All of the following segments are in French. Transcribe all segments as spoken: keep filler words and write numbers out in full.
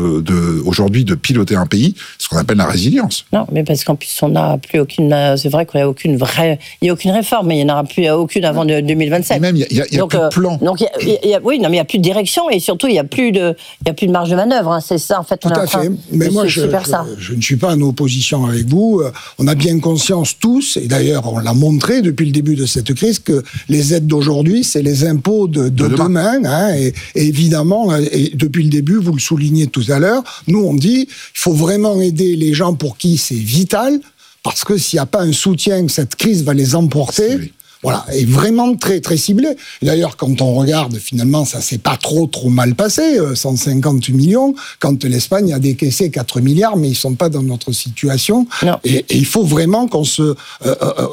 de, de, aujourd'hui de piloter un pays, ce qu'on appelle la résilience. Non, mais parce qu'en plus, on n'a plus aucune... C'est vrai qu'il n'y a aucune vraie... Il n'y a aucune réforme, mais il n'y en aura plus aucune avant de deux mille vingt-sept. Et même, il n'y a, y a, y a donc, plus de plan. Euh, donc, y a, y a, oui, non, mais il n'y a plus de direction, et surtout, il n'y a, a plus de marge de manœuvre. Hein, c'est ça, en fait. Tout à fait. Mais moi, je, je, je ne suis pas en opposition avec vous. On a bien conscience tous, et d'ailleurs, on l'a montré depuis le début de cette crise, que les aides d'aujourd'hui, c'est les impôts de, de, de demain. demain hein, et, et évidemment, et depuis le début, vous le soulignez tout à l'heure, nous, on dit, il faut vraiment aider les gens pour qui c'est vital, parce que s'il n'y a pas un soutien, cette crise va les emporter. Oui. Voilà, et vraiment très très ciblé. D'ailleurs, quand on regarde, finalement, ça s'est pas trop trop mal passé, cent cinquante millions, quand l'Espagne a décaissé quatre milliards, mais ils sont pas dans notre situation. Et, et il faut vraiment qu'on se euh, euh,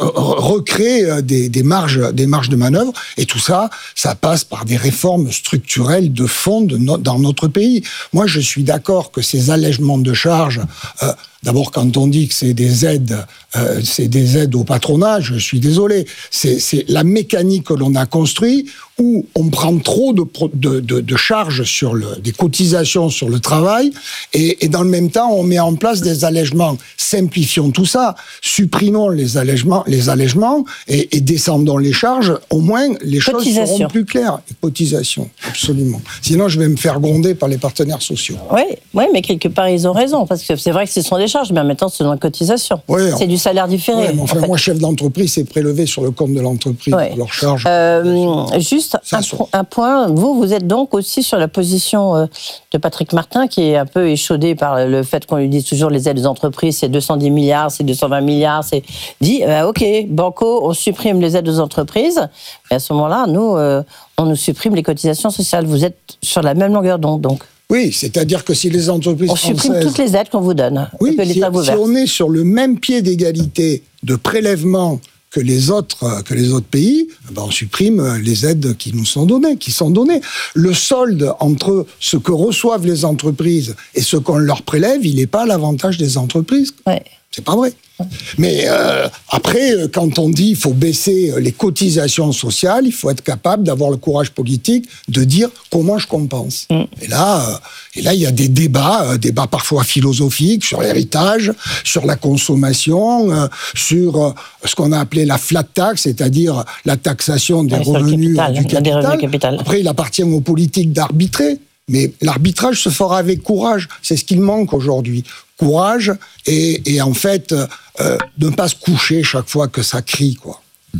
recrée des, des marges, des marges de manœuvre. Et tout ça, ça passe par des réformes structurelles de fond de no- dans notre pays. Moi, je suis d'accord que ces allègements de charges. Euh, D'abord, quand on dit que c'est des aides, euh, c'est des aides au patronat, je suis désolé. C'est, c'est la mécanique que l'on a construite où on prend trop de, de, de, de charges sur le, des cotisations sur le travail et, et dans le même temps, on met en place des allègements. Simplifions tout ça, supprimons les allègements, les allègements et, et descendons les charges. Au moins, les choses seront plus claires. Et cotisations, absolument. Sinon, je vais me faire gronder par les partenaires sociaux. Oui, oui, mais quelque part, ils ont raison parce que c'est vrai que ce sont des charges, mais en même temps, c'est une cotisation. Oui, c'est on... du salaire différé. Oui, mais enfin, en fait. Moi, chef d'entreprise, c'est prélevé sur le compte de l'entreprise, oui. Leurs charges. Euh, juste un, un point, vous, vous êtes donc aussi sur la position de Patrick Martin, qui est un peu échaudé par le fait qu'on lui dise toujours les aides aux entreprises, c'est deux cent dix milliards, c'est deux cent vingt milliards, c'est dit, euh, ok, banco, on supprime les aides aux entreprises, mais à ce moment-là, nous, euh, on nous supprime les cotisations sociales. Vous êtes sur la même longueur d'onde, donc. Oui, c'est-à-dire que si les entreprises on supprime françaises... toutes les aides qu'on vous donne. Oui, que l'État si, vous verse. Si on est sur le même pied d'égalité de prélèvement que les autres que les autres pays, ben on supprime les aides qui nous sont données, qui sont données. Le solde entre ce que reçoivent les entreprises et ce qu'on leur prélève, il n'est pas à l'avantage des entreprises. Ouais. C'est pas vrai. Mais euh, après, quand on dit qu'il faut baisser les cotisations sociales, il faut être capable d'avoir le courage politique de dire comment je compense. Mm. Et là, euh, et là, il y a des débats, euh, débats parfois philosophiques sur l'héritage, sur la consommation, euh, sur euh, ce qu'on a appelé la flat tax, c'est-à-dire la taxation des ouais, revenus capital, du capital. Des revenus capital. Après, il appartient aux politiques d'arbitrer. Mais l'arbitrage se fera avec courage. C'est ce qu'il manque aujourd'hui. Courage et, et en fait, euh, de ne pas se coucher chaque fois que ça crie, quoi.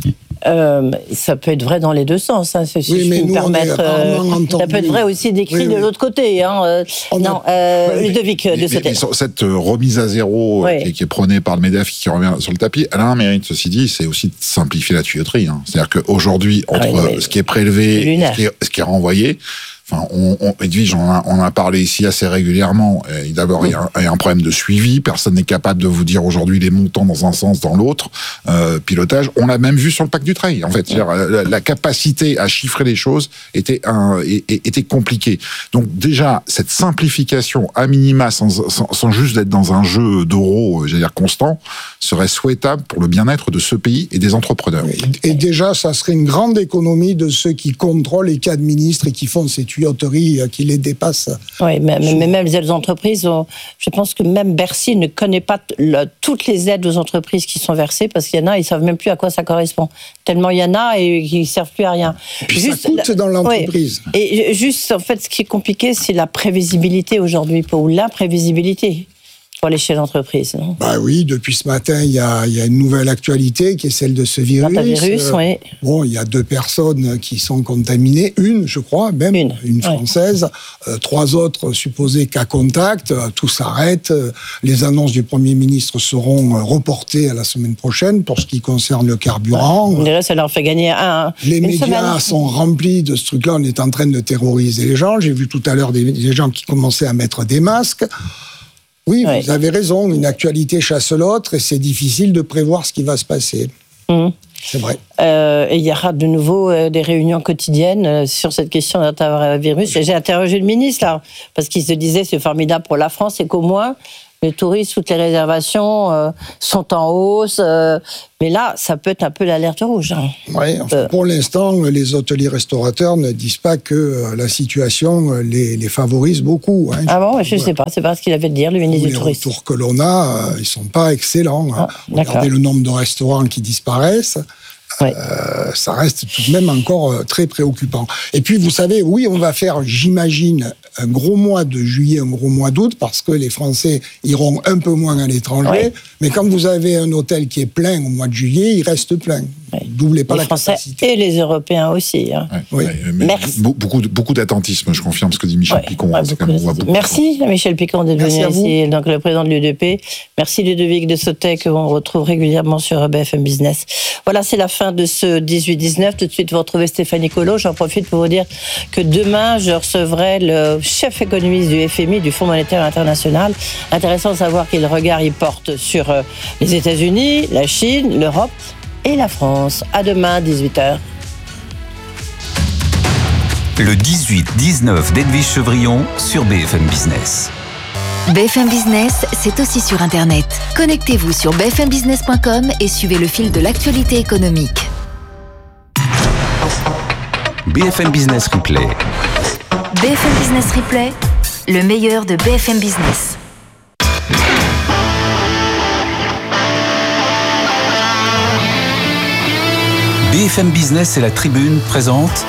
Euh, ça peut être vrai dans les deux sens, hein, si oui, je mais peux me permettre. Euh, ça peut être vrai aussi des cris oui, oui. de l'autre côté. Hein, euh, non, euh, oui, Ludovic, de ce côté. Cette remise à zéro oui. qui, qui est prônée par le MEDEF, qui revient sur le tapis, elle a un mérite, ceci dit, c'est aussi de simplifier la tuyauterie. Hein. C'est-à-dire qu'aujourd'hui, entre ah oui, ce qui est prélevé et ce qui est, ce qui est renvoyé, Enfin, on, on, Edwige, on a, on a parlé ici assez régulièrement. Et d'abord, il y a un, il y a un problème de suivi. Personne n'est capable de vous dire aujourd'hui les montants dans un sens, dans l'autre. Euh, pilotage. On l'a même vu sur le pacte Dutreil. En fait, c'est-à-dire, la, la capacité à chiffrer les choses était un, était compliquée. Donc déjà, cette simplification à minima, sans, sans, sans juste être dans un jeu d'euros, j'allais dire constant, serait souhaitable pour le bien-être de ce pays et des entrepreneurs. Et, et déjà, ça serait une grande économie de ceux qui contrôlent et qui administrent et qui font ces tuyauteries qui les dépassent. Oui, mais, mais même les aides aux entreprises, on, je pense que même Bercy ne connaît pas le, toutes les aides aux entreprises qui sont versées, parce qu'il y en a, ils ne savent même plus à quoi ça correspond. Tellement il y en a et qui ne servent plus à rien. Et puis juste, ça coûte dans l'entreprise. Oui, et juste, en fait, ce qui est compliqué, c'est la prévisibilité aujourd'hui, ou l'imprévisibilité. Pour les chefs d'entreprise, non ? Bah oui, depuis ce matin, il y a, y a une nouvelle actualité qui est celle de ce virus. virus euh, oui. Bon, il y a deux personnes qui sont contaminées, une, je crois, même, une, une française, oui. euh, trois autres supposés cas contact, euh, tout s'arrête. Euh, les annonces du Premier ministre seront euh, reportées à la semaine prochaine pour ce qui concerne le carburant. Ouais. Déjà, ça leur fait gagner un. Les une médias semaine. sont remplis de ce truc-là, on est en train de terroriser les gens. J'ai vu tout à l'heure des, des gens qui commençaient à mettre des masques. Oui, ouais. Vous avez raison, une actualité chasse l'autre et c'est difficile de prévoir ce qui va se passer. Mmh. C'est vrai. Euh, et il y aura de nouveau euh, des réunions quotidiennes euh, sur cette question d'un virus. J'ai interrogé le ministre, là, parce qu'il se disait c'est formidable pour la France et qu'au moins, les touristes, toutes les réservations euh, sont en hausse. Euh, mais là, ça peut être un peu l'alerte rouge. Hein. Oui, enfin, euh. pour l'instant, les hôteliers-restaurateurs ne disent pas que euh, la situation les, les favorise beaucoup. Hein. Ah bon, je ne sais pas, c'est pas ce qu'il avait de dire, le ministre du Tourisme. Les retours que l'on a, euh, ils ne sont pas excellents. Hein. Ah, Regardez le nombre de restaurants qui disparaissent. Oui. Euh, ça reste tout de même encore euh, très préoccupant. Et puis, vous savez, oui, on va faire, j'imagine, un gros mois de juillet, un gros mois d'août, parce que les Français iront un peu moins à l'étranger. Oui. Mais quand vous avez un hôtel qui est plein au mois de juillet, il reste plein. Oui. Doublez pas les la Français capacité. Et les Européens aussi. Hein. Oui. Oui. Merci. Beaucoup, beaucoup d'attentisme, je confirme ce que dit Michel oui. Picon. Ouais, Merci Michel Picon d'être venu ici, donc le président de l'U D P. Merci Ludovic de Sautet, qu'on retrouve régulièrement sur B F M Business. Voilà, c'est la fin de ce dix-huit dix-neuf. Tout de suite, vous retrouvez Stéphanie Colo. J'en profite pour vous dire que demain, je recevrai le chef économiste du F M I, du Fonds monétaire international. Intéressant de savoir quel regard il porte sur les États-Unis, la Chine, l'Europe et la France. À demain, dix-huit heures. Le dix-huit dix-neuf d'Edwige Chevrillon sur B F M Business. B F M Business, c'est aussi sur Internet. Connectez-vous sur b f m business point com et suivez le fil de l'actualité économique. B F M Business Replay. B F M Business Replay, le meilleur de B F M Business. B F M Business et la Tribune présentent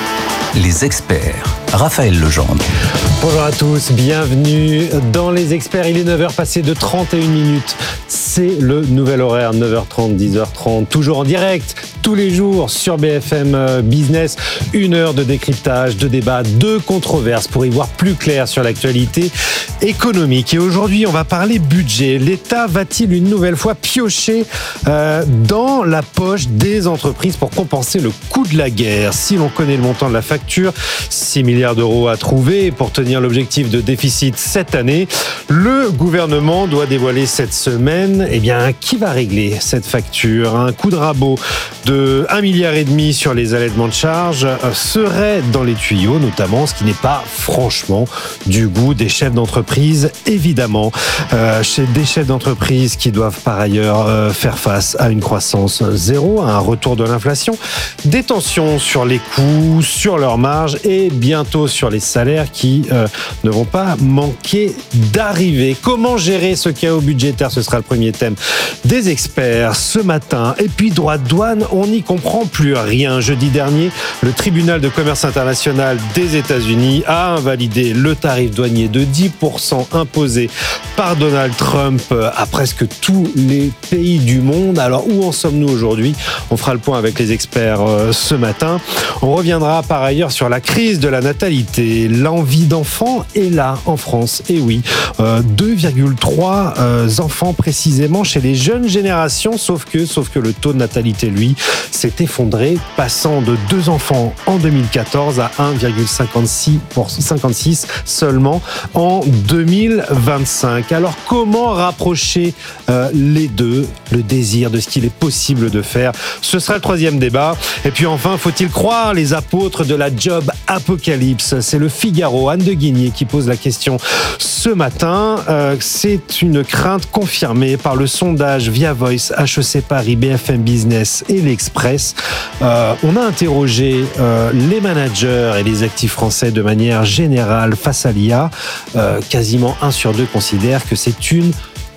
Les Experts. Raphaël Legendre. Bonjour à tous, bienvenue dans Les Experts. Il est neuf heures passées de trente et une minutes. C'est le nouvel horaire, neuf heures trente, dix heures trente, toujours en direct, tous les jours sur B F M Business. Une heure de décryptage, de débat, de controverses pour y voir plus clair sur l'actualité économique. Et aujourd'hui, on va parler budget. L'État va-t-il une nouvelle fois piocher euh, dans la poche des entreprises pour compenser le coût de la guerre? Si l'on connaît le montant de la facture, six milliards d'euros à trouver pour tenir l'objectif de déficit cette année. Le gouvernement doit dévoiler cette semaine, eh bien, qui va régler cette facture? Un coup de rabot de un milliard et demi sur les allègements de charges serait dans les tuyaux, notamment, ce qui n'est pas franchement du goût des chefs d'entreprise, évidemment. Euh, chez des chefs d'entreprise qui doivent par ailleurs euh, faire face à une croissance zéro, à un retour de l'inflation, des tensions sur les coûts, sur leurs marges et bientôt sur les salaires qui euh, ne vont pas manquer d'arriver. Comment gérer ce chaos budgétaire? Ce sera le premier thème des experts ce matin. Et puis droit de douane, on n'y comprend plus rien. Jeudi dernier, le tribunal de commerce international des États-Unis a invalidé le tarif douanier de dix pour cent imposé par Donald Trump à presque tous les pays du monde. Alors où en sommes-nous aujourd'hui? On fera le point avec les experts euh, ce matin. On reviendra par ailleurs sur la crise de la natalité. L'envie d'enfant est là en France. Et oui, euh, deux virgule trois euh, enfants précisément chez les jeunes générations, sauf que, sauf que le taux de natalité, lui, s'est effondré, passant de deux enfants en deux mille quatorze à un virgule cinquante-six pour cinquante-six seulement en deux mille vingt-cinq. Alors comment rapprocher euh, les deux, le désir de ce qu'il est possible de faire? Ce sera le troisième débat. Et puis enfin, faut-il croire les apôtres de la job apocalypse? C'est le Figaro, Anne de Guigné, qui pose la question ce matin. Euh, c'est une crainte confirmée par le sondage Via Voice, H E C Paris, B F M Business et l'Express. Euh, on a interrogé euh, les managers et les actifs français de manière générale face à l'I A. Euh, quasiment un sur deux considère que c'est une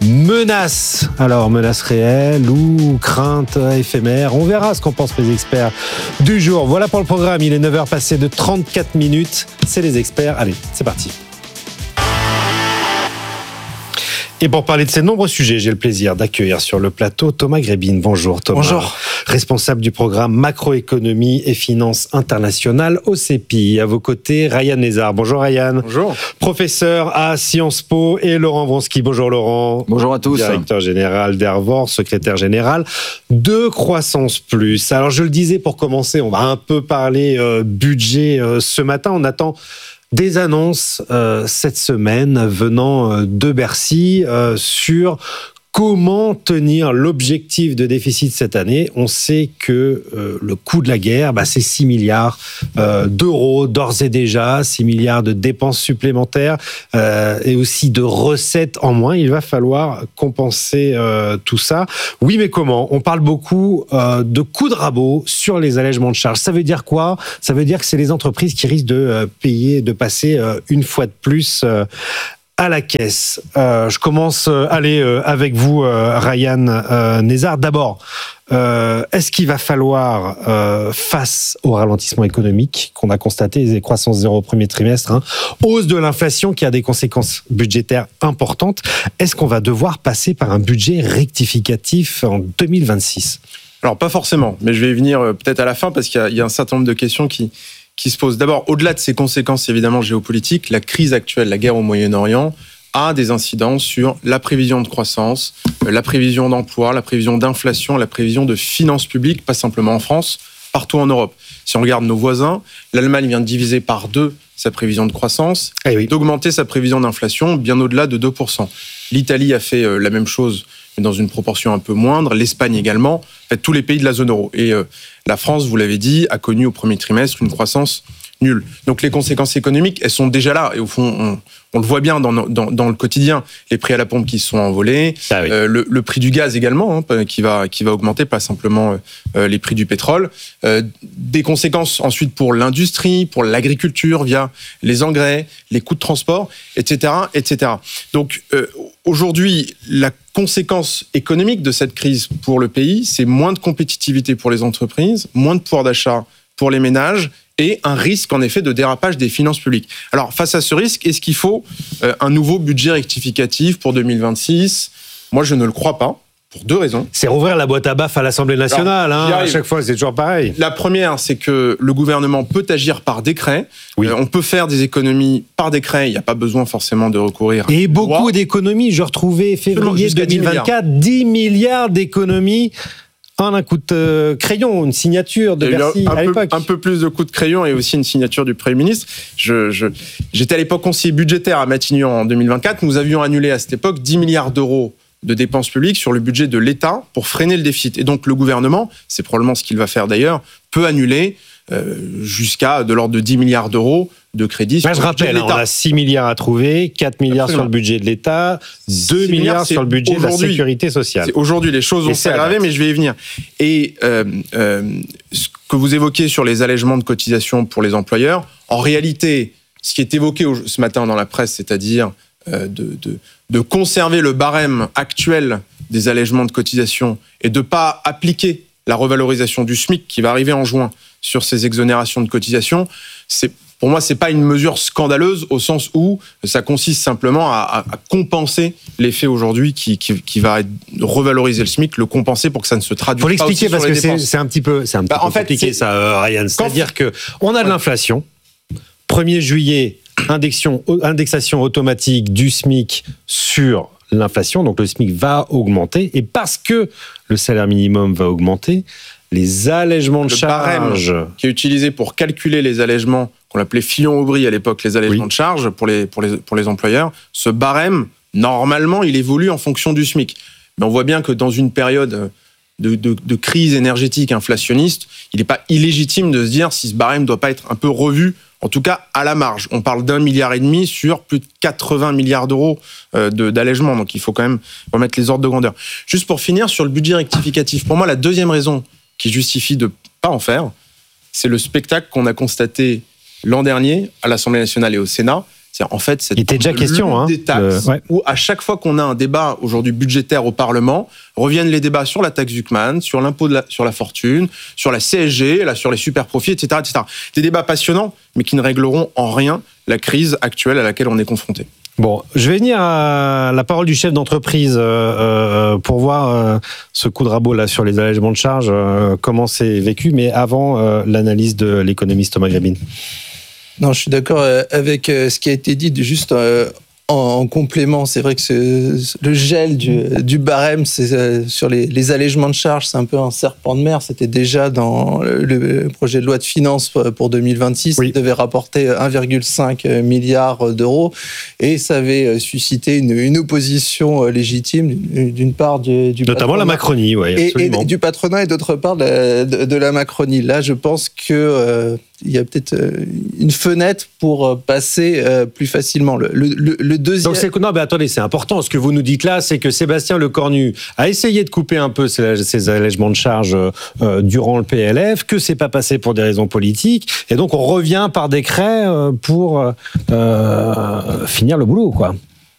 menace. Alors, menace réelle ou crainte éphémère? On verra ce qu'en pensent les experts du jour. Voilà pour le programme. Il est neuf heures passées de trente-quatre minutes. C'est les experts. Allez, c'est parti. Et pour parler de ces nombreux sujets, j'ai le plaisir d'accueillir sur le plateau Thomas Grébine. Bonjour Thomas. Bonjour. Responsable du programme Macroéconomie et Finances Internationales au C E P I. À vos côtés, Ryan Lézard. Bonjour Ryan. Bonjour. Professeur à Sciences Po, et Laurent Vronsky. Bonjour Laurent. Bonjour à tous. Directeur général d'Ervor, secrétaire général de Croissance Plus. Alors je le disais pour commencer, on va un peu parler euh, budget euh, ce matin. On attend des annonces euh, cette semaine venant euh, de Bercy euh, sur Comment tenir l'objectif de déficit cette année ? On sait que euh, le coût de la guerre, bah, c'est six milliards euh, d'euros d'ores et déjà, six milliards de dépenses supplémentaires euh, et aussi de recettes en moins. Il va falloir compenser euh, tout ça. Oui, mais comment ? On parle beaucoup euh, de coups de rabot sur les allègements de charges. Ça veut dire quoi ? Ça veut dire que c'est les entreprises qui risquent de euh, payer, de passer euh, une fois de plus euh, à la caisse. Euh, je commence euh, allez, euh, avec vous, euh, Ryan euh, Nézard. D'abord, euh, est-ce qu'il va falloir, euh, face au ralentissement économique qu'on a constaté, les croissances zéro au premier trimestre, hein, hausse de l'inflation qui a des conséquences budgétaires importantes, est-ce qu'on va devoir passer par un budget rectificatif en deux mille vingt-six ? Alors, pas forcément, mais je vais y venir euh, peut-être à la fin parce qu'il y a, il y a un certain nombre de questions qui... qui se pose. D'abord, au-delà de ces conséquences évidemment géopolitiques, la crise actuelle, la guerre au Moyen-Orient, a des incidences sur la prévision de croissance, la prévision d'emploi, la prévision d'inflation, la prévision de finances publiques, pas simplement en France, partout en Europe. Si on regarde nos voisins, l'Allemagne vient de diviser par deux sa prévision de croissance, eh oui. d'augmenter sa prévision d'inflation bien au-delà de deux pour cent. L'Italie a fait la même chose, mais dans une proportion un peu moindre, l'Espagne également, en fait, tous les pays de la zone euro. Et euh, la France, vous l'avez dit, a connu au premier trimestre une croissance nulle. Donc les conséquences économiques, elles sont déjà là. Et au fond, on, on le voit bien dans, dans, dans le quotidien. Les prix à la pompe qui se sont envolés, ah oui. euh, le, le prix du gaz également, hein, qui, va, qui va augmenter, pas simplement euh, les prix du pétrole. Euh, des conséquences ensuite pour l'industrie, pour l'agriculture, via les engrais, les coûts de transport, et cetera, et cetera. Donc euh, aujourd'hui, la conséquence économique de cette crise pour le pays, c'est moins de compétitivité pour les entreprises, moins de pouvoir d'achat pour les ménages et un risque en effet de dérapage des finances publiques. Alors face à ce risque, est-ce qu'il faut euh, un nouveau budget rectificatif pour deux mille vingt-six ? Moi je ne le crois pas, pour deux raisons. C'est rouvrir la boîte à baffes à l'Assemblée nationale, Alors, hein, à chaque fois c'est toujours pareil. La première, c'est que le gouvernement peut agir par décret. Oui. Euh, on peut faire des économies par décret, il n'y a pas besoin forcément de recourir à... Et beaucoup loi. d'économies, je retrouvais février deux mille vingt-quatre, dix milliards d'économies en un coup de euh, crayon, une signature de Bercy à l'époque. Un peu plus de coups de crayon et aussi une signature du Premier ministre. Je, je, j'étais à l'époque conseiller budgétaire à Matignon en deux mille vingt-quatre. Nous avions annulé à cette époque dix milliards d'euros de dépenses publiques sur le budget de l'État pour freiner le déficit. Et donc le gouvernement, c'est probablement ce qu'il va faire d'ailleurs, peut annuler euh, jusqu'à de l'ordre de dix milliards d'euros de crédits. Moi, je rappelle, hein, on a six milliards à trouver, quatre milliards Absolument. Sur le budget de l'État, deux milliards sur le budget de la sécurité sociale. Aujourd'hui, les choses vont s'aggraver, mais je vais y venir. Et euh, euh, ce que vous évoquez sur les allègements de cotisations pour les employeurs, en réalité, ce qui est évoqué ce matin dans la presse, c'est-à-dire euh, de, de, de conserver le barème actuel des allègements de cotisations et de ne pas appliquer la revalorisation du SMIC qui va arriver en juin sur ces exonérations de cotisations, c'est pour moi, c'est pas une mesure scandaleuse au sens où ça consiste simplement à, à compenser l'effet aujourd'hui qui, qui, qui va revaloriser le SMIC, le compenser pour que ça ne se traduise pas aussi sur les dépenses. Pour l'expliquer, parce que c'est, c'est un petit peu, c'est un petit bah, peu en fait, compliqué ça, euh, Ryan. C'est-à-dire que on a de l'inflation. premier juillet, indexation, indexation automatique du SMIC sur l'inflation. Donc le SMIC va augmenter. Et parce que le salaire minimum va augmenter, les allègements de charges... qui est utilisé pour calculer les allègements, qu'on appelait Fillon-Aubry à l'époque, les allègements oui. de charges pour les, pour, les, pour les employeurs, ce barème, normalement, il évolue en fonction du SMIC. Mais on voit bien que dans une période de, de, de crise énergétique inflationniste, il n'est pas illégitime de se dire si ce barème ne doit pas être un peu revu, en tout cas à la marge. On parle d'un milliard et demi sur plus de quatre-vingts milliards d'euros de, d'allègement, donc il faut quand même remettre les ordres de grandeur. Juste pour finir, sur le budget rectificatif, pour moi, la deuxième raison qui justifie de ne pas en faire, c'est le spectacle qu'on a constaté l'an dernier à l'Assemblée nationale et au Sénat. C'est en fait cette Il était déjà question, hein, des taxes euh, ouais. où à chaque fois qu'on a un débat aujourd'hui budgétaire au Parlement, reviennent les débats sur la taxe Zuckman, sur l'impôt de la, sur la fortune, sur la C S G, là, sur les super profits, et cetera, et cetera. Des débats passionnants, mais qui ne régleront en rien la crise actuelle à laquelle on est confronté. Bon, je vais venir à la parole du chef d'entreprise euh, euh, pour voir euh, ce coup de rabot là sur les allègements de charges, euh, comment c'est vécu, mais avant euh, l'analyse de l'économiste Thomas Grébin. Non, je suis d'accord avec ce qui a été dit, juste En complément, c'est vrai que c'est, le gel du, du barème c'est, euh, sur les, les allègements de charges, c'est un peu un serpent de mer. C'était déjà dans le, le projet de loi de finances pour deux mille vingt-six, oui. Ça devait rapporter un virgule cinq milliard d'euros et ça avait suscité une, une opposition légitime d'une part du, du notamment patronat, la Macronie, oui, absolument. Et, et du patronat et d'autre part de la, de, de la Macronie. Là, je pense que euh, il y a peut-être une fenêtre pour passer plus facilement. Le, le, le deuxième... Donc c'est, non, mais attendez, c'est important. Ce que vous nous dites là, c'est que Sébastien Lecornu a essayé de couper un peu ces, ces allègements de charges euh, durant le P L F, que c'est pas passé pour des raisons politiques, et donc on revient par décret euh, pour euh, finir le boulot, quoi.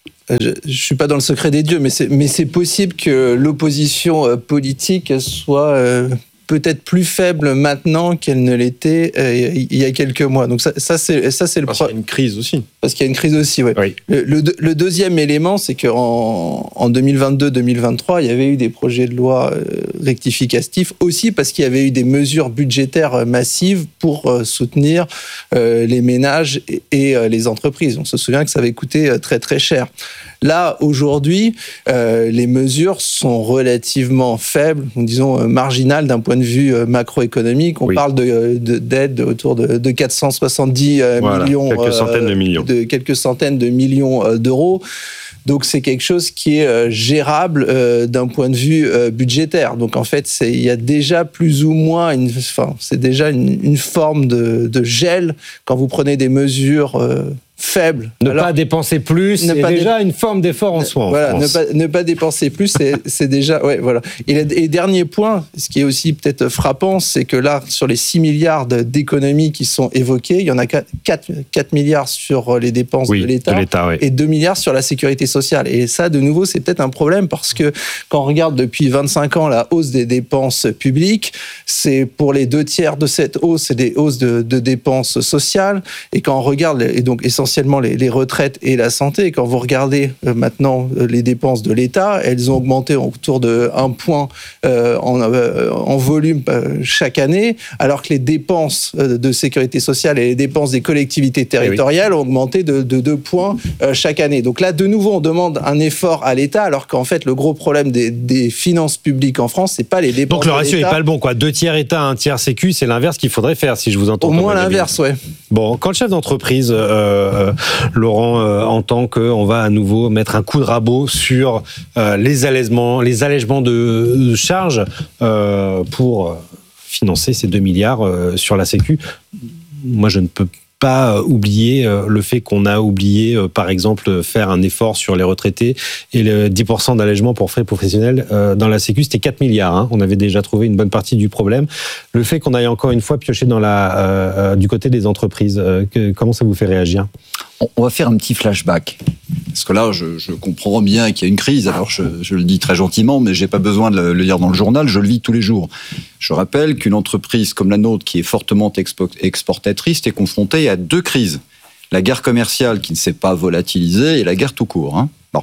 Je ne suis pas dans le secret des dieux, mais c'est, mais c'est possible que l'opposition politique soit... Euh, peut-être plus faible maintenant qu'elle ne l'était euh, il y a quelques mois. Donc ça, ça c'est ça c'est le. Parce pro... qu'il y a une crise aussi. Parce qu'il y a une crise aussi, ouais. Oui. Le, le, le deuxième élément, c'est qu'en en deux mille vingt-deux deux mille vingt-trois, il y avait eu des projets de loi euh, rectificatifs aussi parce qu'il y avait eu des mesures budgétaires massives pour euh, soutenir euh, les ménages et, et euh, les entreprises. On se souvient que ça avait coûté très très cher. Là, aujourd'hui, euh, les mesures sont relativement faibles, disons euh, marginales d'un point de vue euh, macroéconomique. On oui. parle de, de, d'aide autour de, de quatre cent soixante-dix euh, voilà, millions, quelques centaines de millions, euh, de quelques centaines de millions euh, d'euros. Donc c'est quelque chose qui est euh, gérable euh, d'un point de vue euh, budgétaire. Donc en fait, c'est, il y a déjà plus ou moins, une, enfin, c'est déjà une, une forme de, de gel quand vous prenez des mesures. Euh, faible. Ne Alors, pas dépenser plus, c'est déjà dé... une forme d'effort en soi. En voilà, France. Ne, pas, ne pas dépenser plus, c'est, c'est déjà... Ouais, voilà. Et, et dernier point, ce qui est aussi peut-être frappant, c'est que là, sur les six milliards d'économies qui sont évoquées, il y en a quatre milliards sur les dépenses oui, de l'État, de l'État oui. et deux milliards sur la sécurité sociale. Et ça, de nouveau, c'est peut-être un problème parce que quand on regarde depuis vingt-cinq ans la hausse des dépenses publiques, c'est pour les deux tiers de cette hausse, c'est des hausses de, de dépenses sociales. Et quand on regarde, et donc essentiellement Les, les retraites et la santé. Et quand vous regardez euh, maintenant euh, les dépenses de l'État, elles ont augmenté autour de un point euh, en, euh, en volume euh, chaque année, alors que les dépenses euh, de sécurité sociale et les dépenses des collectivités territoriales eh oui. ont augmenté de, de deux points euh, chaque année. Donc là, de nouveau, on demande un effort à l'État, alors qu'en fait, le gros problème des, des finances publiques en France, c'est pas les dépenses. Donc le ratio n'est pas le bon, quoi. Deux tiers État, un tiers Sécu, c'est l'inverse qu'il faudrait faire, si je vous entends. Au moins l'inverse, ouais. Bon, quand le chef d'entreprise euh, Euh, Laurent euh, entend qu'on va à nouveau mettre un coup de rabot sur euh, les allègements, les allègements de, de charges euh, pour financer ces deux milliards euh, sur la Sécu. Moi, je ne peux pas oublier le fait qu'on a oublié, par exemple, faire un effort sur les retraités et le dix pour cent d'allègement pour frais professionnels dans la Sécu, c'était quatre milliards. Hein. On avait déjà trouvé une bonne partie du problème. Le fait qu'on aille encore une fois piocher dans la, euh, du côté des entreprises, euh, que, comment ça vous fait réagir ? On va faire un petit flashback. Parce que là, je, je comprends bien qu'il y a une crise. Alors, je, je le dis très gentiment, mais j'ai pas besoin de le, le lire dans le journal. Je le vis tous les jours. Je rappelle qu'une entreprise comme la nôtre, qui est fortement expo- exportatrice, est confrontée à deux crises. La guerre commerciale qui ne s'est pas volatilisée et la guerre tout court. Hein. Bon.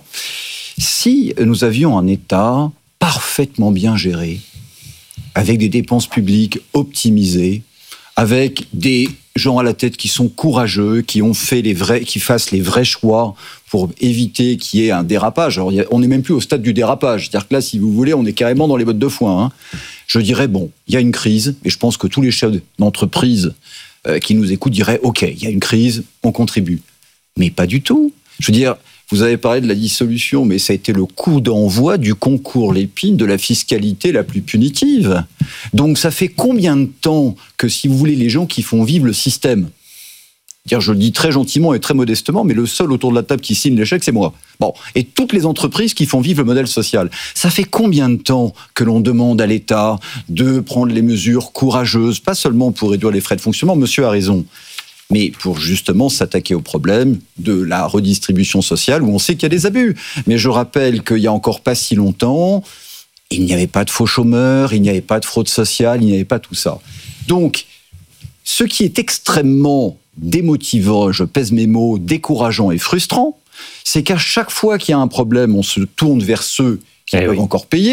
Si nous avions un État parfaitement bien géré, avec des dépenses publiques optimisées, avec des gens à la tête qui sont courageux, qui ont fait les vrais, qui fassent les vrais choix pour éviter qu'il y ait un dérapage. Alors, on n'est même plus au stade du dérapage. C'est-à-dire que là, si vous voulez, on est carrément dans les bottes de foin. Hein. Je dirais, bon, il y a une crise, et je pense que tous les chefs d'entreprise euh, qui nous écoutent diraient, OK, il y a une crise, on contribue. Mais pas du tout. Je veux dire, vous avez parlé de la dissolution, mais ça a été le coup d'envoi du concours Lépine de la fiscalité la plus punitive. Donc ça fait combien de temps que, si vous voulez, les gens qui font vivre le système, dire, je le dis très gentiment et très modestement, mais le seul autour de la table qui signe l'échec, c'est moi. Bon, et toutes les entreprises qui font vivre le modèle social. Ça fait combien de temps que l'on demande à l'État de prendre les mesures courageuses, pas seulement pour réduire les frais de fonctionnement, monsieur a raison, mais pour justement s'attaquer au problème de la redistribution sociale, où on sait qu'il y a des abus. Mais je rappelle qu'il n'y a encore pas si longtemps, il n'y avait pas de faux chômeurs, il n'y avait pas de fraude sociale, il n'y avait pas tout ça. Donc, ce qui est extrêmement démotivant, je pèse mes mots, décourageant et frustrant, c'est qu'à chaque fois qu'il y a un problème, on se tourne vers ceux qui eh peuvent oui. encore payer,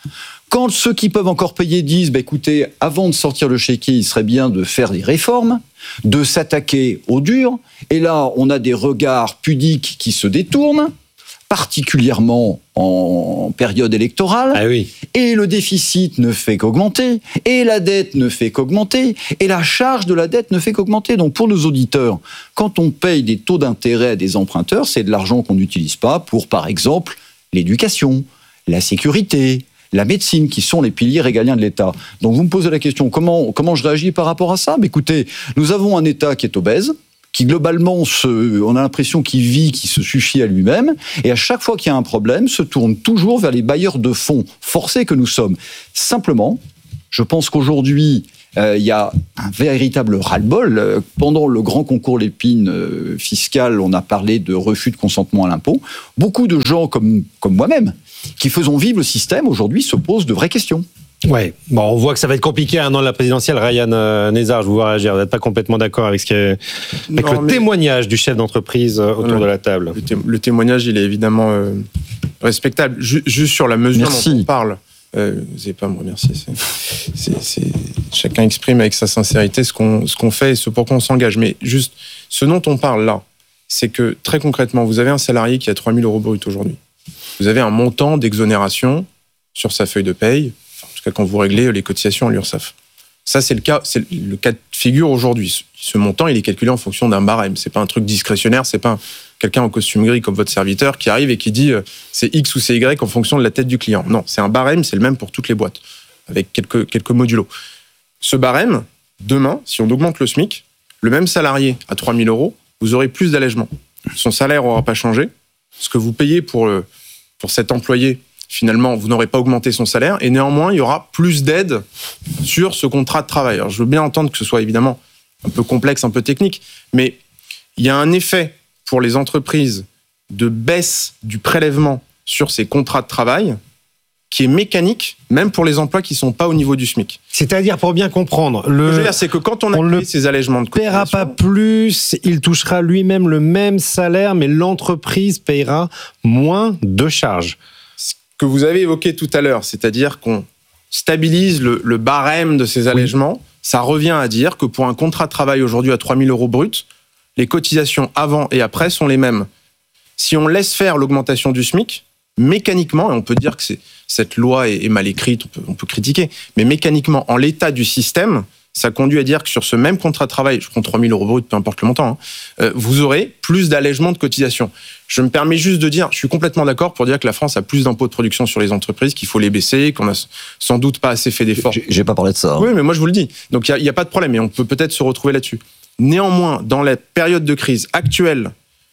Quand ceux qui peuvent encore payer disent, bah, écoutez, avant de sortir le chéquier, il serait bien de faire des réformes, de s'attaquer au dur. Et là, on a des regards pudiques qui se détournent, particulièrement en période électorale. Ah oui. Et le déficit ne fait qu'augmenter, et la dette ne fait qu'augmenter, et la charge de la dette ne fait qu'augmenter. Donc pour nos auditeurs, quand on paye des taux d'intérêt à des emprunteurs, c'est de l'argent qu'on n'utilise pas pour, par exemple, l'éducation, la sécurité, la médecine, qui sont les piliers régaliens de l'État. Donc vous me posez la question, comment, comment je réagis par rapport à ça ? Mais écoutez, nous avons un État qui est obèse, qui globalement, se, on a l'impression qu'il vit, qu'il se suffit à lui-même, et à chaque fois qu'il y a un problème, se tourne toujours vers les bailleurs de fonds forcés que nous sommes. Simplement, je pense qu'aujourd'hui, euh, il y a un véritable ras-le-bol. Euh, pendant le grand concours Lépine euh, fiscal, on a parlé de refus de consentement à l'impôt. Beaucoup de gens comme, comme moi-même, qui faisons vivre le système, aujourd'hui se posent de vraies questions. Ouais, bon, on voit que ça va être compliqué un an de la présidentielle. Ryan euh, Nézard, je vous vois réagir. Vous n'êtes pas complètement d'accord avec, ce qui est, avec non, le témoignage du chef d'entreprise euh, autour voilà. de la table. Le, té- le témoignage, il est évidemment euh, respectable. Ju- juste sur la mesure Merci. dont on parle. Euh, vous n'avez pas à me remercier. C'est, c'est, c'est, chacun exprime avec sa sincérité ce qu'on, ce qu'on fait et ce pour quoi on s'engage. Mais juste, ce dont on parle là, c'est que très concrètement, vous avez un salarié qui a trois mille euros brut aujourd'hui. Vous avez un montant d'exonération sur sa feuille de paye, en tout cas quand vous réglez les cotisations à l'URSSAF. Ça, c'est le cas, c'est le cas de figure aujourd'hui. Ce montant, il est calculé en fonction d'un barème. C'est pas un truc discrétionnaire, c'est pas un, quelqu'un en costume gris comme votre serviteur qui arrive et qui dit euh, c'est X ou c'est Y en fonction de la tête du client. Non, c'est un barème, c'est le même pour toutes les boîtes, avec quelques, quelques modulos. Ce barème, demain, si on augmente le SMIC, le même salarié à trois mille euros, vous aurez plus d'allègement. Son salaire n'aura pas changé. Ce que vous payez pour, le, pour cet employé, finalement, vous n'aurez pas augmenté son salaire, et néanmoins, il y aura plus d'aide sur ce contrat de travail. Alors, je veux bien entendre que ce soit évidemment un peu complexe, un peu technique, mais il y a un effet pour les entreprises de baisse du prélèvement sur ces contrats de travail qui est mécanique, même pour les emplois qui ne sont pas au niveau du SMIC. C'est-à-dire, pour bien comprendre, le... Ce que je veux dire, c'est que quand on a on créé ces allègements de cotisation... Il ne paiera pas plus, il touchera lui-même le même salaire, mais l'entreprise paiera moins de charges. Ce que vous avez évoqué tout à l'heure, c'est-à-dire qu'on stabilise le, le barème de ces allègements, oui. Ça revient à dire que pour un contrat de travail aujourd'hui à trois mille euros brut, les cotisations avant et après sont les mêmes. Si on laisse faire l'augmentation du SMIC, mécaniquement, et on peut dire que c'est, cette loi est, est mal écrite, on peut, on peut critiquer, mais mécaniquement, en l'état du système, ça conduit à dire que sur ce même contrat de travail, je prends trois mille euros brut, peu importe le montant, hein, euh, vous aurez plus d'allègements de cotisations. Je me permets juste de dire, je suis complètement d'accord pour dire que la France a plus d'impôts de production sur les entreprises, qu'il faut les baisser, qu'on a sans doute pas assez fait d'efforts. J'ai, j'ai pas parlé de ça. Hein. Oui, mais moi je vous le dis. Donc il n'y a, a pas de problème, et on peut peut-être se retrouver là-dessus. Néanmoins, dans la période de crise actuelle,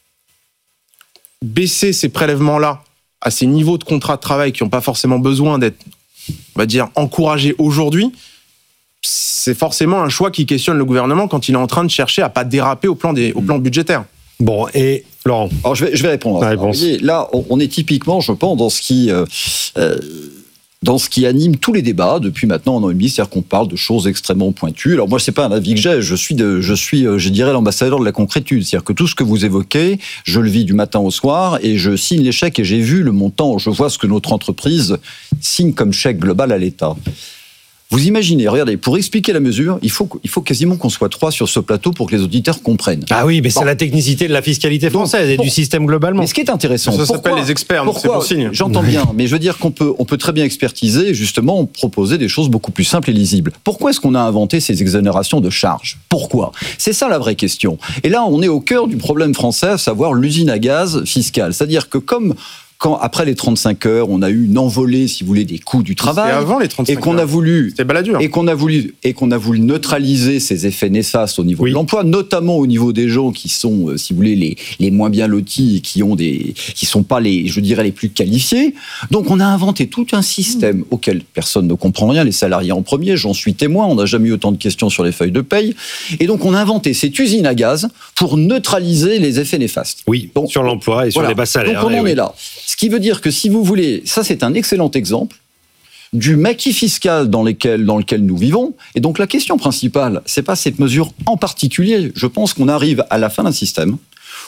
baisser ces prélèvements-là à ces niveaux de contrat de travail qui n'ont pas forcément besoin d'être, on va dire, encouragés aujourd'hui, c'est forcément un choix qui questionne le gouvernement quand il est en train de chercher à pas déraper au plan, des, au plan budgétaire. Bon, et Laurent ? Alors je vais, je vais répondre à ça. Alors, voyez, là, on est typiquement, je pense, dans ce qui... Euh, euh, dans ce qui anime tous les débats depuis maintenant un an et demi, c'est-à-dire qu'on parle de choses extrêmement pointues. Alors moi, c'est pas un avis que j'ai, je suis, de, je suis, je dirais, l'ambassadeur de la concrétude. C'est-à-dire que tout ce que vous évoquez, je le vis du matin au soir et je signe les chèques et j'ai vu le montant, je vois ce que notre entreprise signe comme chèque global à l'État. Vous imaginez, regardez, pour expliquer la mesure, il faut, il faut quasiment qu'on soit trois sur ce plateau pour que les auditeurs comprennent. Ah oui, mais bon. C'est la technicité de la fiscalité française Donc, et pour, du système globalement. Mais ce qui est intéressant, ça pourquoi, s'appelle les experts, pourquoi, c'est bon signe. J'entends bien, mais je veux dire qu'on peut, on peut très bien expertiser et justement proposer des choses beaucoup plus simples et lisibles. Pourquoi est-ce qu'on a inventé ces exonérations de charges ? Pourquoi ? C'est ça la vraie question. Et là, on est au cœur du problème français, à savoir l'usine à gaz fiscale. C'est-à-dire que comme... Quand, après les trente-cinq heures, on a eu une envolée, si vous voulez, des coûts du travail. C'était avant les trente-cinq et qu'on heures. A voulu, C'était baladure. Et qu'on a voulu, et qu'on a voulu neutraliser ces effets néfastes au niveau oui. de l'emploi, notamment au niveau des gens qui sont, si vous voulez, les, les moins bien lotis et qui ont des, qui sont pas les, je dirais, les plus qualifiés. Donc, on a inventé tout un système mmh. auquel personne ne comprend rien, les salariés en premier, j'en suis témoin, on n'a jamais eu autant de questions sur les feuilles de paye. Et donc, on a inventé cette usine à gaz pour neutraliser les effets néfastes. Oui, donc, sur l'emploi et sur voilà. les bas salaires. Donc, on en oui. est là. Ce qui veut dire que si vous voulez, ça c'est un excellent exemple du maquis fiscal dans, lesquels, dans lequel nous vivons. Et donc la question principale, c'est pas cette mesure en particulier. Je pense qu'on arrive à la fin d'un système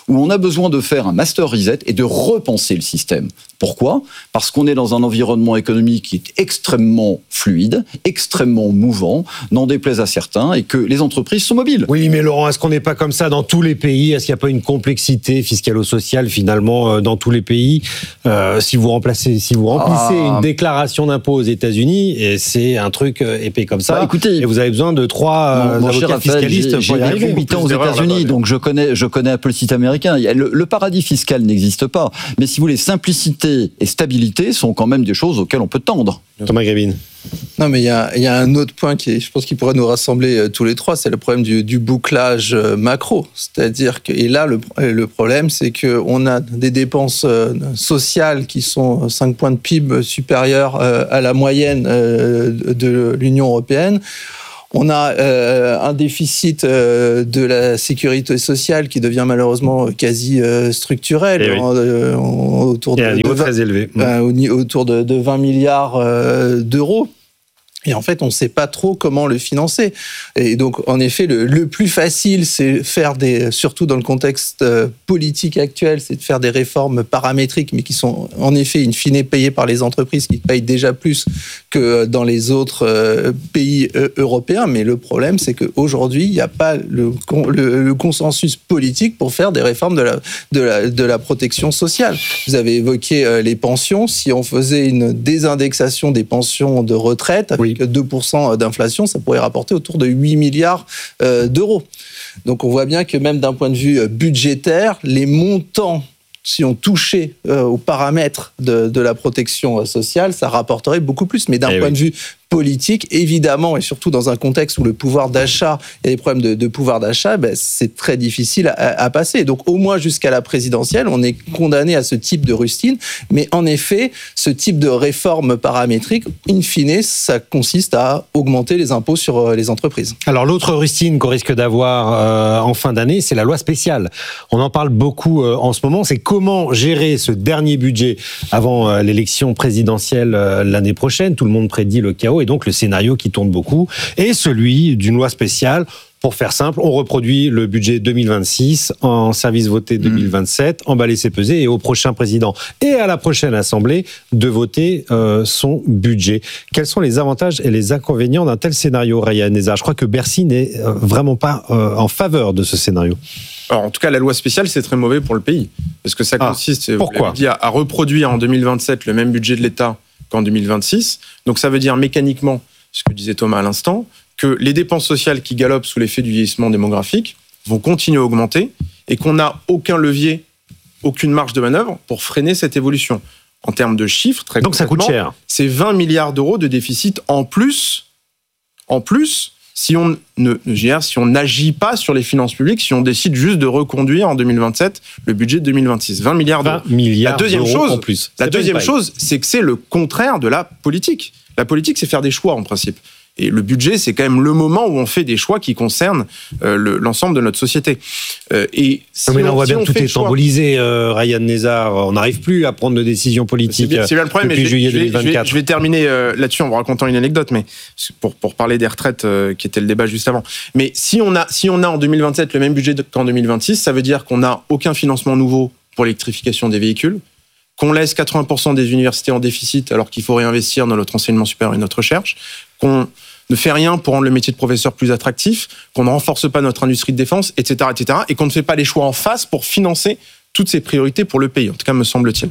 où on a besoin de faire un master reset et de repenser le système. Pourquoi ? Parce qu'on est dans un environnement économique qui est extrêmement fluide, extrêmement mouvant, n'en déplaise à certains, et que les entreprises sont mobiles. Oui, mais Laurent, est-ce qu'on n'est pas comme ça dans tous les pays ? Est-ce qu'il n'y a pas une complexité fiscalo-sociale finalement dans tous les pays ? euh, Si vous remplacez, si vous remplissez ah. une déclaration d'impôt aux États-Unis, et c'est un truc épais comme ça, bah, écoutez, et vous avez besoin de trois mon, avocats mon fiscalistes j'ai, pour y arriver. J'ai huit ans aux États-Unis, donc je connais, je connais un peu le site américain. Le, le paradis fiscal n'existe pas, mais si vous voulez, simplicité et stabilité sont quand même des choses auxquelles on peut tendre. Thomas Grébin. Non, mais il y a, il y a un autre point qui, est, je pense, qui pourrait nous rassembler euh, tous les trois, c'est le problème du, du bouclage euh, macro. C'est-à-dire que, et là, le, le problème, c'est qu'on a des dépenses euh, sociales qui sont cinq points de P I B supérieurs euh, à la moyenne euh, de l'Union européenne. On a euh, un déficit euh, de la sécurité sociale qui devient malheureusement quasi euh, structurel, oui. en, euh, autour de, un niveau de vingt, très élevé. Euh, autour de, de vingt milliards euh, d'euros. Et en fait, on ne sait pas trop comment le financer. Et donc, en effet, le, le plus facile, c'est faire des, surtout dans le contexte politique actuel, c'est de faire des réformes paramétriques, mais qui sont en effet, in fine, payées par les entreprises qui payent déjà plus que dans les autres pays européens. Mais le problème, c'est qu'aujourd'hui, il n'y a pas le, le, le consensus politique pour faire des réformes de la, de, la, de la protection sociale. Vous avez évoqué les pensions. Si on faisait une désindexation des pensions de retraite, avec oui. deux pour cent d'inflation, ça pourrait rapporter autour de huit milliards d'euros. Donc on voit bien que même d'un point de vue budgétaire, les montants, si on touchait aux paramètres de, de la protection sociale, ça rapporterait beaucoup plus. Mais d'un eh point oui. de vue politique, évidemment, et surtout dans un contexte où le pouvoir d'achat, il y a des problèmes de, de pouvoir d'achat, ben, c'est très difficile à, à passer. Donc au moins jusqu'à la présidentielle, on est condamné à ce type de rustine. Mais en effet, ce type de réforme paramétrique, in fine, ça consiste à augmenter les impôts sur les entreprises. Alors l'autre rustine qu'on risque d'avoir euh, en fin d'année, c'est la loi spéciale. On en parle beaucoup euh, en ce moment. C'est comment gérer ce dernier budget avant euh, l'élection présidentielle euh, l'année prochaine. Tout le monde prédit le chaos. Et donc le scénario qui tourne beaucoup est celui d'une loi spéciale. Pour faire simple, on reproduit le budget deux mille vingt-six en service voté deux mille vingt-sept, mmh. emballé c'est pesé, et au prochain président et à la prochaine Assemblée de voter euh, son budget. Quels sont les avantages et les inconvénients d'un tel scénario, Ryan Nezar ? Je crois que Bercy n'est euh, vraiment pas euh, en faveur de ce scénario. Alors, en tout cas, la loi spéciale, c'est très mauvais pour le pays. Parce que ça consiste, ah, pourquoi ? vous l'avez dit, à, à reproduire en deux mille vingt-sept le même budget de l'État qu'en deux mille vingt-six. Donc ça veut dire mécaniquement, ce que disait Thomas à l'instant, que les dépenses sociales qui galopent sous l'effet du vieillissement démographique vont continuer à augmenter et qu'on n'a aucun levier, aucune marge de manœuvre pour freiner cette évolution. En termes de chiffres, très donc ça coûte cher. C'est vingt milliards d'euros de déficit en plus, en plus si on ne, si on n'agit pas sur les finances publiques, si on décide juste de reconduire en deux mille vingt-sept le budget de deux mille vingt-six. vingt milliards d'euros. vingt milliards la deuxième d'euros chose, en plus. La deuxième chose, c'est que c'est le contraire de la politique. La politique, c'est faire des choix, en principe. Et le budget, c'est quand même le moment où on fait des choix qui concernent euh, le, l'ensemble de notre société. Euh, et si mais là, on, on voit si bien on que tout est choix... embolisé, euh, Ryan Nezar. On n'arrive plus à prendre de décisions politiques. C'est bien, c'est bien le problème. Depuis mais juillet je vais, deux mille vingt-quatre. Je vais, je vais terminer euh, là-dessus en vous racontant une anecdote, mais pour pour parler des retraites, euh, qui était le débat juste avant. Mais si on a si on a en deux mille vingt-sept le même budget qu'en deux mille vingt-six, ça veut dire qu'on n'a aucun financement nouveau pour l'électrification des véhicules, qu'on laisse quatre-vingts pour cent des universités en déficit alors qu'il faut réinvestir dans notre enseignement supérieur et notre recherche, qu'on ne fait rien pour rendre le métier de professeur plus attractif, qu'on ne renforce pas notre industrie de défense, et cetera, et cetera, et qu'on ne fait pas les choix en face pour financer toutes ces priorités pour le pays, en tout cas me semble-t-il.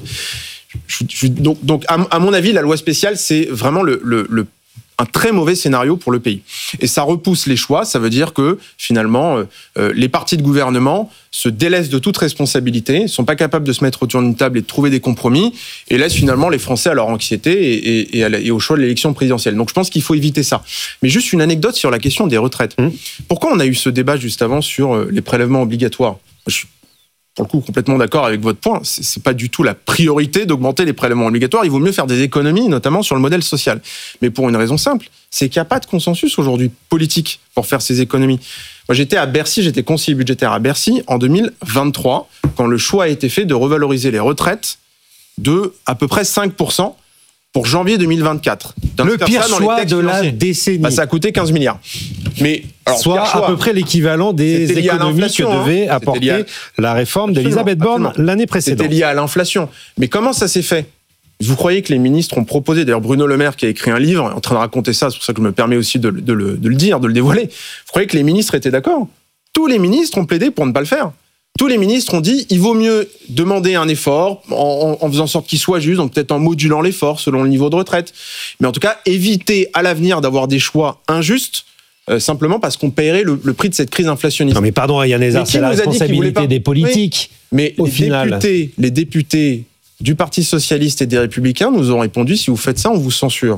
Je, je, donc, donc à, à mon avis, la loi spéciale, c'est vraiment le, le, le un très mauvais scénario pour le pays. Et ça repousse les choix, ça veut dire que, finalement, euh, les partis de gouvernement se délaissent de toute responsabilité, sont pas capables de se mettre autour d'une table et de trouver des compromis, et laissent finalement les Français à leur anxiété et, et, et, à la, et au choix de l'élection présidentielle. Donc je pense qu'il faut éviter ça. Mais juste une anecdote sur la question des retraites. Mmh. Pourquoi on a eu ce débat juste avant sur les prélèvements obligatoires ? Je suis pour le coup complètement d'accord avec votre point. C'est, c'est pas du tout la priorité d'augmenter les prélèvements obligatoires. Il vaut mieux faire des économies, notamment sur le modèle social. Mais pour une raison simple, c'est qu'il n'y a pas de consensus aujourd'hui politique pour faire ces économies. Moi, j'étais à Bercy, j'étais conseiller budgétaire à Bercy en deux mille vingt-trois, quand le choix a été fait de revaloriser les retraites de à peu près cinq pour cent pour janvier deux mille vingt-quatre. Le pire choix de la décennie. Bah, ça a coûté quinze milliards. Mais, alors, soit à peu près l'équivalent des économies que devait hein. apporter à... la réforme d'Elisabeth Borne absolument. l'année précédente. C'était lié à l'inflation. Mais comment ça s'est fait ? Vous croyez que les ministres ont proposé, d'ailleurs Bruno Le Maire qui a écrit un livre, est en train de raconter ça, c'est pour ça que je me permets aussi de, de, le, de le dire, de le dévoiler. Vous croyez que les ministres étaient d'accord ? Tous les ministres ont plaidé pour ne pas le faire. Tous les ministres ont dit il vaut mieux demander un effort en, en, en faisant en sorte qu'il soit juste, donc peut-être en modulant l'effort selon le niveau de retraite. Mais en tout cas, éviter à l'avenir d'avoir des choix injustes, euh, simplement parce qu'on paierait le, le prix de cette crise inflationniste. Non mais pardon, Yann Ezard, c'est la responsabilité des politiques. Oui. Mais au les final. députés, les députés du Parti socialiste et des Républicains nous ont répondu si vous faites ça, on vous censure.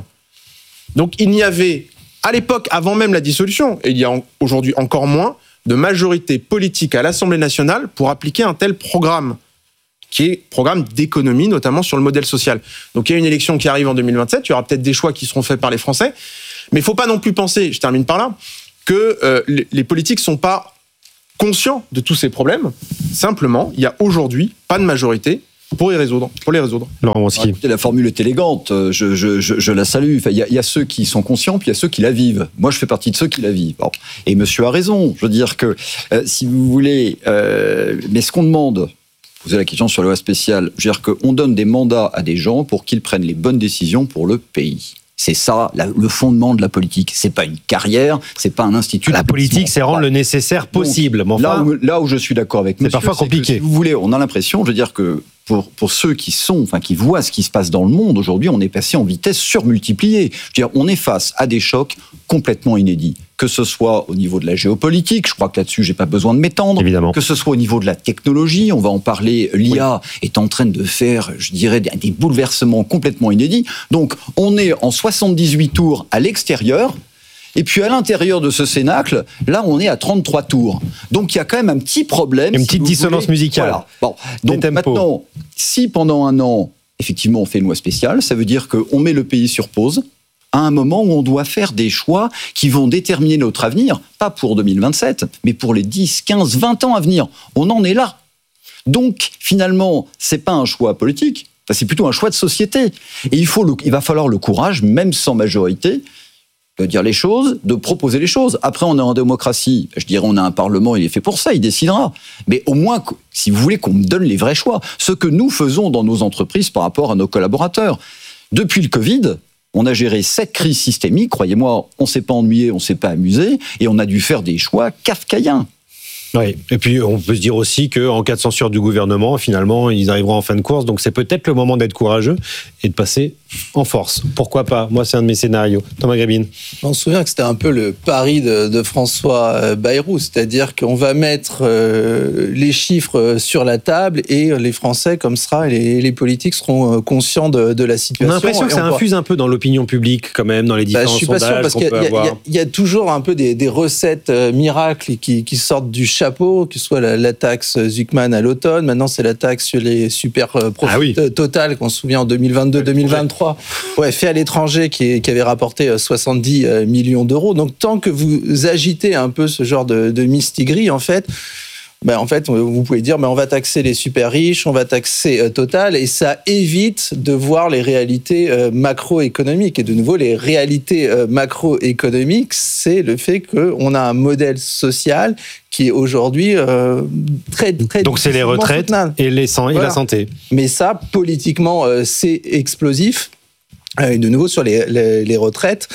Donc il n'y avait, à l'époque, avant même la dissolution, et il y a aujourd'hui encore moins, de majorité politique à l'Assemblée nationale pour appliquer un tel programme, qui est programme d'économie, notamment sur le modèle social. Donc il y a une élection qui arrive en deux mille vingt-sept, il y aura peut-être des choix qui seront faits par les Français, mais il ne faut pas non plus penser, je termine par là, que euh, les politiques ne sont pas conscients de tous ces problèmes. Simplement, il n'y a aujourd'hui pas de majorité pour y résoudre, pour les résoudre. Laurent Wronski. Ah, la formule est élégante, je, je, je, je la salue. Enfin, il y, a, il y a ceux qui sont conscients, puis il y a ceux qui la vivent. Moi, je fais partie de ceux qui la vivent. Bon. Et monsieur a raison. Je veux dire que, euh, si vous voulez, euh, mais ce qu'on demande, posez la question sur le loi spéciale, je veux dire qu'on donne des mandats à des gens pour qu'ils prennent les bonnes décisions pour le pays. C'est ça, la, le fondement de la politique. C'est pas une carrière, c'est pas un institut. La politique, c'est rendre le nécessaire possible. Donc, enfin, là, où, là où je suis d'accord avec monsieur, c'est parfois compliqué. C'est que, si vous voulez, on a l'impression, je veux dire que pour, pour ceux qui sont, enfin, qui voient ce qui se passe dans le monde, aujourd'hui, on est passé en vitesse surmultipliée. Je veux dire, on est face à des chocs complètement inédits. Que ce soit au niveau de la géopolitique, je crois que là-dessus, j'ai pas besoin de m'étendre. Évidemment. Que ce soit au niveau de la technologie, on va en parler, l'I A oui. est en train de faire, je dirais, des, des bouleversements complètement inédits. Donc, on est en soixante-dix-huit tours à l'extérieur, et puis à l'intérieur de ce cénacle, là, on est à trente-trois tours. Donc, il y a quand même un petit problème. Une petite si dissonance voulez. musicale. Voilà. Bon. Donc, maintenant, si pendant un an, effectivement, on fait une loi spéciale, ça veut dire qu'on met le pays sur pause, à un moment où on doit faire des choix qui vont déterminer notre avenir, pas pour deux mille vingt-sept, mais pour les dix, quinze, vingt ans à venir. On en est là. Donc, finalement, c'est pas un choix politique, c'est plutôt un choix de société. Et il, faut le, il va falloir le courage, même sans majorité, de dire les choses, de proposer les choses. Après, on est en démocratie. Je dirais, on a un Parlement, il est fait pour ça, il décidera. Mais au moins, si vous voulez qu'on me donne les vrais choix, ce que nous faisons dans nos entreprises par rapport à nos collaborateurs. Depuis le Covid, on a géré sept crises systémiques, croyez-moi, on ne s'est pas ennuyé, on ne s'est pas amusé, et on a dû faire des choix kafkaïens. Oui, et puis on peut se dire aussi qu'en cas de censure du gouvernement, finalement, ils arriveront en fin de course, donc c'est peut-être le moment d'être courageux et de passer en force. Pourquoi pas ? Moi, c'est un de mes scénarios. Thomas Grébine. On se souvient que c'était un peu le pari de, de François Bayrou, c'est-à-dire qu'on va mettre euh, les chiffres sur la table et les Français, comme ça, les, les politiques seront conscients de, de la situation. On a l'impression que ça infuse voit... un peu dans l'opinion publique, quand même, dans les différents sondages. Bah, je suis pas sûr, parce qu'il y a, y, a, y a toujours un peu des, des recettes euh, miracles qui, qui sortent du chapeau, que ce soit la, la taxe Zuckman à l'automne, maintenant c'est la taxe sur les super profits ah oui. Total, qu'on se souvient en deux mille vingt-deux deux mille vingt-trois. Ouais, fait à l'étranger qui, qui avait rapporté soixante-dix millions d'euros. Donc, tant que vous agitez un peu ce genre de, de mistigris, en fait, ben, en fait, vous pouvez dire, ben, on va taxer les super riches, on va taxer euh, Total, et ça évite de voir les réalités euh, macroéconomiques. Et de nouveau, les réalités euh, macroéconomiques, c'est le fait qu'on a un modèle social qui est aujourd'hui euh, très, très... Donc c'est les retraites et, les san- voilà. et la santé. Mais ça, politiquement, euh, c'est explosif. Et de nouveau, sur les, les, les retraites,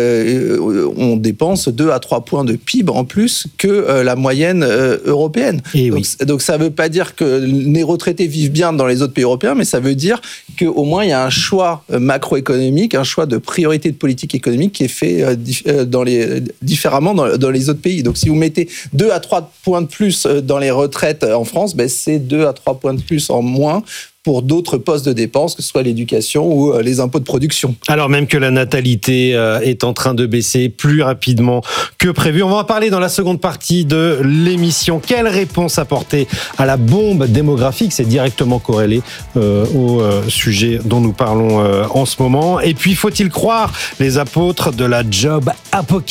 euh, on dépense deux à trois points de P I B en plus que euh, la moyenne euh, européenne. Et donc, oui. donc ça ne veut pas dire que les retraités vivent bien dans les autres pays européens, mais ça veut dire qu'au moins il y a un choix macroéconomique, un choix de priorité de politique économique qui est fait euh, dans les, différemment dans, dans les autres pays. Donc si vous mettez deux à trois points de plus dans les retraites en France, ben, c'est deux à trois points de plus en moins pour d'autres postes de dépenses, que ce soit l'éducation ou les impôts de production. Alors même que la natalité est en train de baisser plus rapidement que prévu. On va en parler dans la seconde partie de l'émission. Quelle réponse apporter à la bombe démographique ? C'est directement corrélé euh, au euh, sujet dont nous parlons euh, en ce moment. Et puis, faut-il croire les apôtres de la job apocalypse ?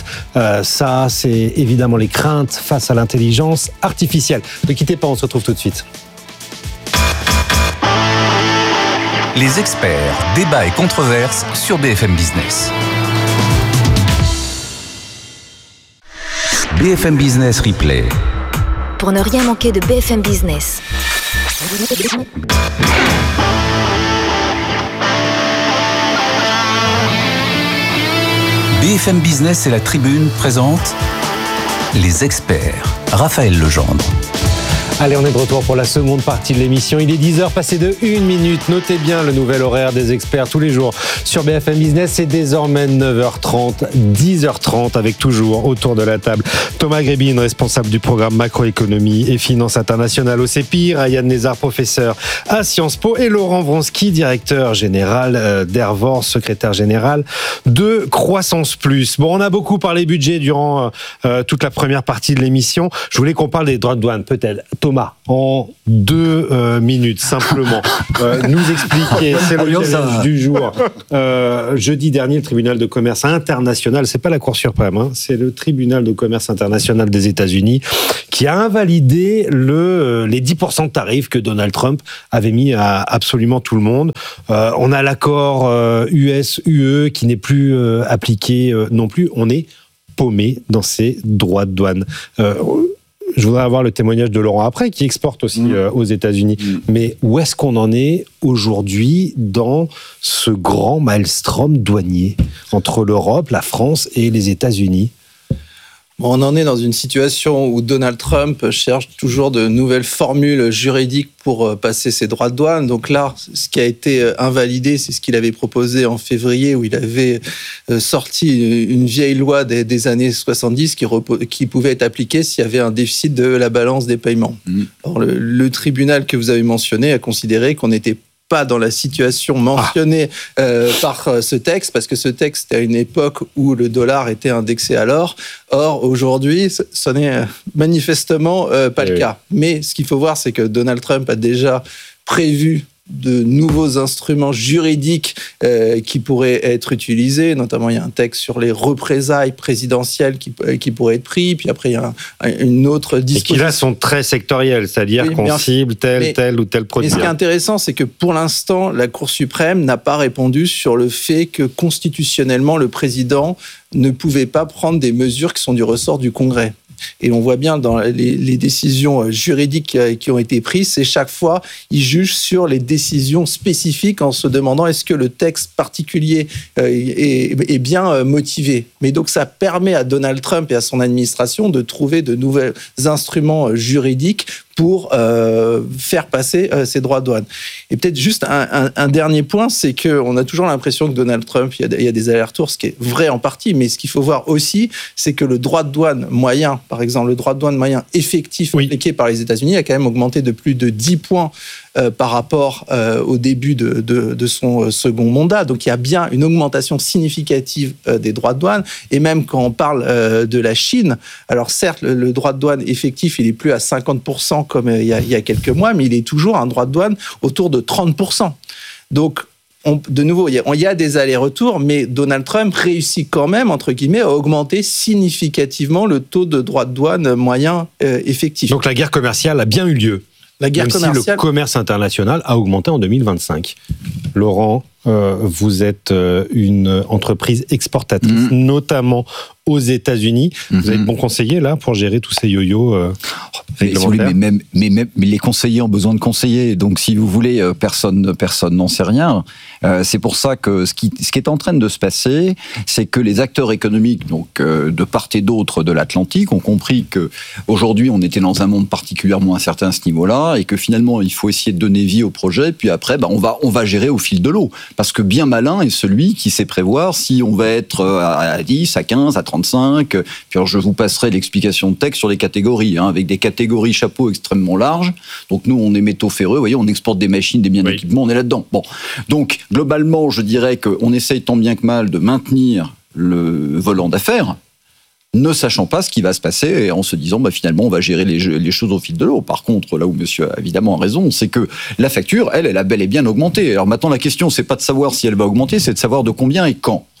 euh, Ça, c'est évidemment les craintes face à l'intelligence artificielle. Ne quittez pas, on se retrouve tout de suite. Les experts, débats et controverses sur B F M Business. B F M Business Replay. Pour ne rien manquer de B F M Business. B F M Business et la Tribune présentent Les experts. Raphaël Legendre. Allez, on est de retour pour la seconde partie de l'émission. Il est dix heures passées de une minute. Notez bien le nouvel horaire des experts tous les jours sur B F M Business. C'est désormais neuf heures trente, dix heures trente avec toujours autour de la table Thomas Grébine, responsable du programme macroéconomie et finances internationales au C E P I, Ryan Nézard, professeur à Sciences Po, et Laurent Vronsky, directeur général d'Ervor, secrétaire général de Croissance Plus. Bon, on a beaucoup parlé budget durant euh, toute la première partie de l'émission. Je voulais qu'on parle des droits de douane, peut-être. Thomas, en deux euh, minutes, simplement, euh, nous expliquer, c'est le challenge du jour. Euh, jeudi dernier, le tribunal de commerce international, c'est pas la Cour suprême, hein, c'est le tribunal de commerce international des États-Unis qui a invalidé le, les dix pour cent de tarifs que Donald Trump avait mis à absolument tout le monde. Euh, on a l'accord euh, U S-U E qui n'est plus euh, appliqué euh, non plus. On est paumé dans ces droits de douane. Euh, Je voudrais avoir le témoignage de Laurent après, qui exporte aussi mmh. euh, aux États-Unis. Mmh. Mais où est-ce qu'on en est aujourd'hui dans ce grand maelstrom douanier entre l'Europe, la France et les États-Unis ? On en est dans une situation où Donald Trump cherche toujours de nouvelles formules juridiques pour passer ses droits de douane. Donc là, ce qui a été invalidé, c'est ce qu'il avait proposé en février, où il avait sorti une vieille loi des, des années soixante-dix qui, repos- qui pouvait être appliquée s'il y avait un déficit de la balance des paiements. Mmh. Alors, le, le tribunal que vous avez mentionné a considéré qu'on n'était pas dans la situation mentionnée ah. euh, par euh, ce texte, parce que ce texte est à une époque où le dollar était indexé à l'or. Or, aujourd'hui, ce n'est manifestement euh, pas oui. le cas. Mais ce qu'il faut voir, c'est que Donald Trump a déjà prévu de nouveaux instruments juridiques euh, qui pourraient être utilisés. Notamment, il y a un texte sur les représailles présidentielles qui, qui pourraient être pris. Puis après, il y a un, une autre disposition. Et qui là sont très sectorielles, c'est-à-dire oui, qu'on cible tel, mais, tel ou tel produit. Et ce qui est intéressant, c'est que pour l'instant, la Cour suprême n'a pas répondu sur le fait que constitutionnellement, le président ne pouvait pas prendre des mesures qui sont du ressort du Congrès. Et on voit bien dans les, les décisions juridiques qui ont été prises, c'est chaque fois, ils jugent sur les décisions spécifiques en se demandant est-ce que le texte particulier est, est bien motivé. Mais donc ça permet à Donald Trump et à son administration de trouver de nouveaux instruments juridiques pour euh, faire passer euh, ces droits de douane. Et peut-être juste un, un, un dernier point, c'est qu'on a toujours l'impression que Donald Trump, il y a, il y a des allers-retours, ce qui est vrai en partie, mais ce qu'il faut voir aussi, c'est que le droit de douane moyen, par exemple, le droit de douane moyen effectif oui. appliqué par les États-Unis a quand même augmenté de plus de dix points Euh, par rapport euh, au début de, de, de son euh, second mandat. Donc il y a bien une augmentation significative euh, des droits de douane. Et même quand on parle euh, de la Chine, alors certes, le, le droit de douane effectif, il n'est plus à cinquante pour cent comme euh, il, y a, il y a quelques mois, mais il est toujours un droit de douane autour de trente pour cent. Donc, On, de nouveau, il y, a, il y a des allers-retours, mais Donald Trump réussit quand même, entre guillemets, à augmenter significativement le taux de droits de douane moyen euh, effectif. Donc la guerre commerciale a bien eu lieu. La guerre Même commerciale... si le commerce international a augmenté en deux mille vingt-cinq. Laurent, euh, vous êtes euh, une entreprise exportatrice, mmh. notamment aux États-Unis. Mmh. Vous êtes bon conseiller là pour gérer tous ces yo-yo euh, réglementaires. Mais, même, mais, même, mais les conseillers ont besoin de conseillers. Donc, si vous voulez, personne, personne n'en sait rien. Euh, c'est pour ça que ce qui, ce qui est en train de se passer, c'est que les acteurs économiques, donc euh, de part et d'autre de l'Atlantique, ont compris que aujourd'hui, on était dans un monde particulièrement incertain à ce niveau-là, et que finalement, il faut essayer de donner vie au projet. Puis après, bah, on va, on va gérer au fil de l'eau, parce que bien malin est celui qui sait prévoir si on va être à dix, à quinze, à trente-cinq. Puis alors, je vous passerai l'explication de texte sur les catégories, hein, avec des catégories chapeaux extrêmement larges. Donc nous, on est métaux ferreux, vous voyez, on exporte des machines, des biens oui. d'équipement, on est là-dedans. Bon, donc globalement, je dirais qu'on essaye tant bien que mal de maintenir le volant d'affaires, ne sachant pas ce qui va se passer et en se disant bah, finalement on va gérer les, les choses au fil de l'eau. Par contre, là où monsieur a évidemment raison, c'est que la facture, elle, elle a bel et bien augmenté. Alors maintenant, la question, c'est pas de savoir si elle va augmenter, c'est de savoir de combien et quand.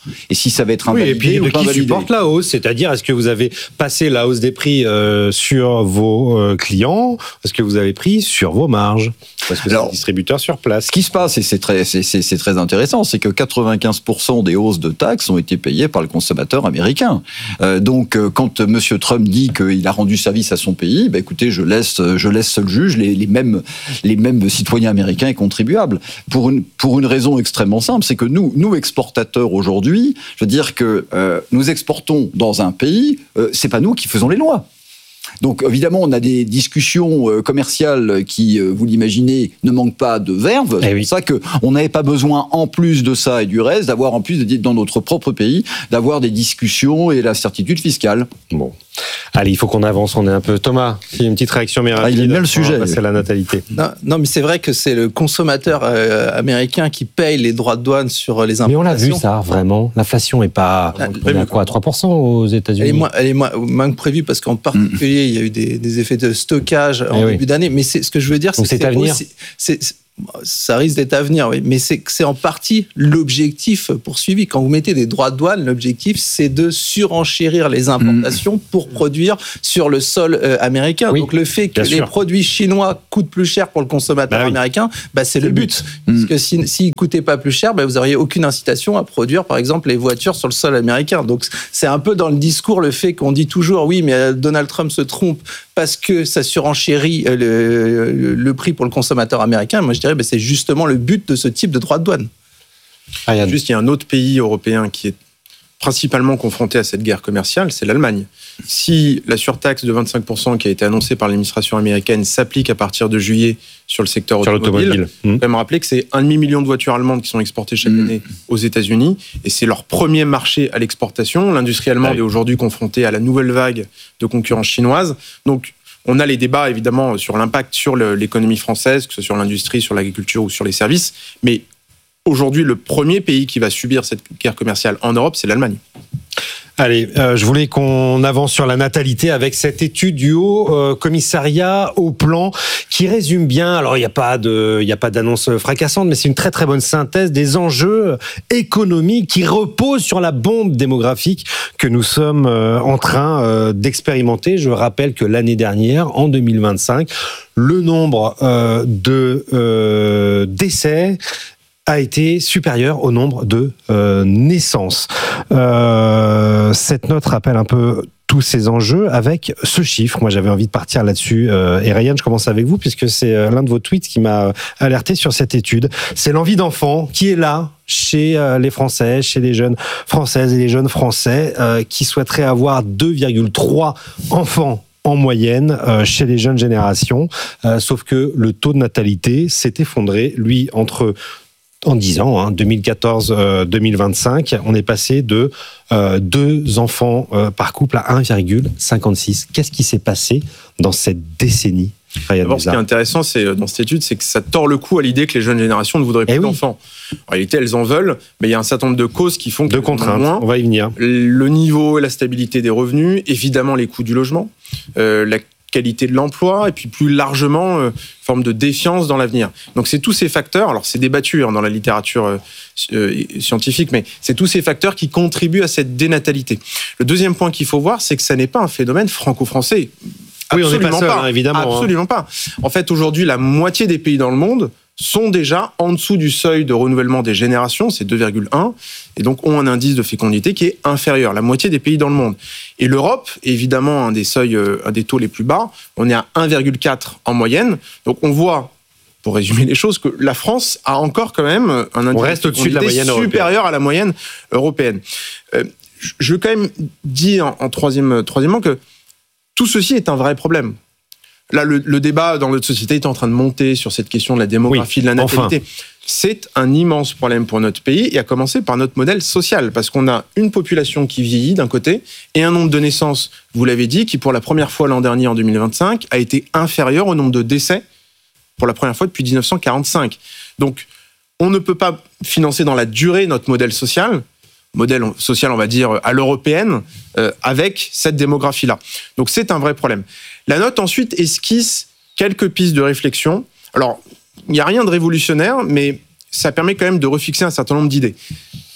Et si ça va être invalidé oui, et puis ou de pas qui invalidé. supporte la hausse, c'est-à-dire est-ce que vous avez passé la hausse des prix euh, sur vos euh, clients, est-ce que vous avez pris sur vos marges, parce que Alors, c'est le distributeur sur place. Ce qui se passe, et c'est très, c'est, c'est, c'est très intéressant, c'est que quatre-vingt-quinze pour cent des hausses de taxes ont été payées par le consommateur américain. Euh, donc, euh, quand M. Trump dit qu'il a rendu service à son pays, bah, écoutez, je laisse, je laisse seul juge les, les mêmes, les mêmes citoyens américains et contribuables. Pour une, pour une raison extrêmement simple, c'est que nous, nous exportateurs aujourd'hui, je veux dire que euh, nous exportons dans un pays, euh, c'est pas nous qui faisons les lois. Donc évidemment, on a des discussions euh, commerciales qui, euh, vous l'imaginez, ne manquent pas de verve. C'est eh oui. pour ça qu'on n'avait pas besoin, en plus de ça et du reste, d'avoir en plus, de, dans notre propre pays, d'avoir des discussions et la certitude fiscale. Bon. Allez, il faut qu'on avance, on est un peu... Thomas, une petite réaction mais rapide. Ah, il aime bien le sujet. C'est la natalité. Non, non, mais c'est vrai que c'est le consommateur euh, américain qui paye les droits de douane sur les importations. Mais on l'a vu ça, vraiment. L'inflation est pas... Ah, on est à quoi, trois pour cent aux États-Unis? Elle est moins, elle est moins, moins que prévu parce qu'en particulier, mmh. il y a eu des, des effets de stockage en eh début oui. d'année. Mais c'est, ce que je veux dire, Donc c'est c'est que à venir. Aussi, c'est, c'est, ça risque d'être à venir, oui. Mais c'est, c'est en partie l'objectif poursuivi. Quand vous mettez des droits de douane, l'objectif, c'est de surenchérir les importations mmh. pour produire sur le sol euh, américain. Oui, donc le fait que les sûr. produits chinois coûtent plus cher pour le consommateur bah oui. américain, bah, c'est, c'est le but. but. Mmh. Parce que s'ils si, ne coûtaient pas plus cher, bah, vous n'auriez aucune incitation à produire, par exemple, les voitures sur le sol américain. Donc c'est un peu dans le discours le fait qu'on dit toujours, oui, mais Donald Trump se trompe parce que ça surenchérit le, le, le prix pour le consommateur américain. Moi, je dirais, ben, c'est justement le but de ce type de droit de douane. Ah, juste, il y a un autre pays européen qui est principalement confronté à cette guerre commerciale, c'est l'Allemagne. Si la surtaxe de vingt-cinq pour cent qui a été annoncée par l'administration américaine s'applique à partir de juillet sur le secteur sur automobile, il faut mmh. quand même rappeler que c'est un demi-million de voitures allemandes qui sont exportées chaque mmh. année aux États-Unis, et c'est leur premier marché à l'exportation. L'industrie allemande ah oui. est aujourd'hui confrontée à la nouvelle vague de concurrence chinoise. Donc, on a les débats, évidemment, sur l'impact sur le, l'économie française, que ce soit sur l'industrie, sur l'agriculture ou sur les services, mais aujourd'hui, le premier pays qui va subir cette guerre commerciale en Europe, c'est l'Allemagne. Allez, euh, je voulais qu'on avance sur la natalité avec cette étude du Haut euh, Commissariat au Plan qui résume bien. Alors, il n'y a pas de, il n'y a pas d'annonce fracassante, mais c'est une très très bonne synthèse des enjeux économiques qui reposent sur la bombe démographique que nous sommes euh, en train euh, d'expérimenter. Je rappelle que l'année dernière, en deux mille vingt-cinq, le nombre euh, de euh, décès a été supérieur au nombre de euh, naissances. Euh, cette note rappelle un peu tous ces enjeux avec ce chiffre. Moi, j'avais envie de partir là-dessus. Euh, et Ryan, je commence avec vous puisque c'est l'un de vos tweets qui m'a alerté sur cette étude. C'est l'envie d'enfant qui est là chez euh, les Français, chez les jeunes Françaises et les jeunes Français euh, qui souhaiteraient avoir deux virgule trois enfants en moyenne euh, chez les jeunes générations. Euh, sauf que le taux de natalité s'est effondré, lui, entre en dix ans, hein, deux mille quatorze à deux mille vingt-cinq, on est passé de euh, deux enfants euh, par couple à un virgule cinquante-six. Qu'est-ce qui s'est passé dans cette décennie? D'abord, ce qui est intéressant c'est, dans cette étude, c'est que ça tord le cou à l'idée que les jeunes générations ne voudraient plus eh oui. d'enfants. En réalité, elles en veulent, mais il y a un certain nombre de causes qui font que... De contraintes, moins. On va y venir. Le niveau et la stabilité des revenus, évidemment les coûts du logement, euh, la qualité de l'emploi, et puis plus largement, euh, forme de défiance dans l'avenir. Donc c'est tous ces facteurs, alors c'est débattu hein, dans la littérature euh, euh, scientifique, mais c'est tous ces facteurs qui contribuent à cette dénatalité. Le deuxième point qu'il faut voir, c'est que ça n'est pas un phénomène franco-français. Oui, on n'est pas seul, pas. Hein, évidemment. Absolument hein. pas. En fait, aujourd'hui, la moitié des pays dans le monde sont déjà en dessous du seuil de renouvellement des générations, c'est deux virgule un, et donc ont un indice de fécondité qui est inférieur, la moitié des pays dans le monde. Et l'Europe, évidemment, un des seuils, un des taux les plus bas, on est à un virgule quatre en moyenne. Donc on voit, pour résumer les choses, que la France a encore quand même un indice on reste de au-dessus de la moyenne supérieur européenne. à la moyenne européenne. Euh, je veux quand même dire en, en troisième, troisièmement que tout ceci est un vrai problème. Là, le, le débat dans notre société est en train de monter sur cette question de la démographie, oui, de la natalité. Enfin. C'est un immense problème pour notre pays, et à commencer par notre modèle social, parce qu'on a une population qui vieillit d'un côté, et un nombre de naissances, vous l'avez dit, qui pour la première fois l'an dernier, en deux mille vingt-cinq, a été inférieur au nombre de décès pour la première fois depuis dix-neuf cent quarante-cinq. Donc, on ne peut pas financer dans la durée notre modèle social, modèle social, on va dire, à l'européenne, euh, avec cette démographie-là. Donc, c'est un vrai problème. La note, ensuite, esquisse quelques pistes de réflexion. Alors, il n'y a rien de révolutionnaire, mais ça permet quand même de refixer un certain nombre d'idées.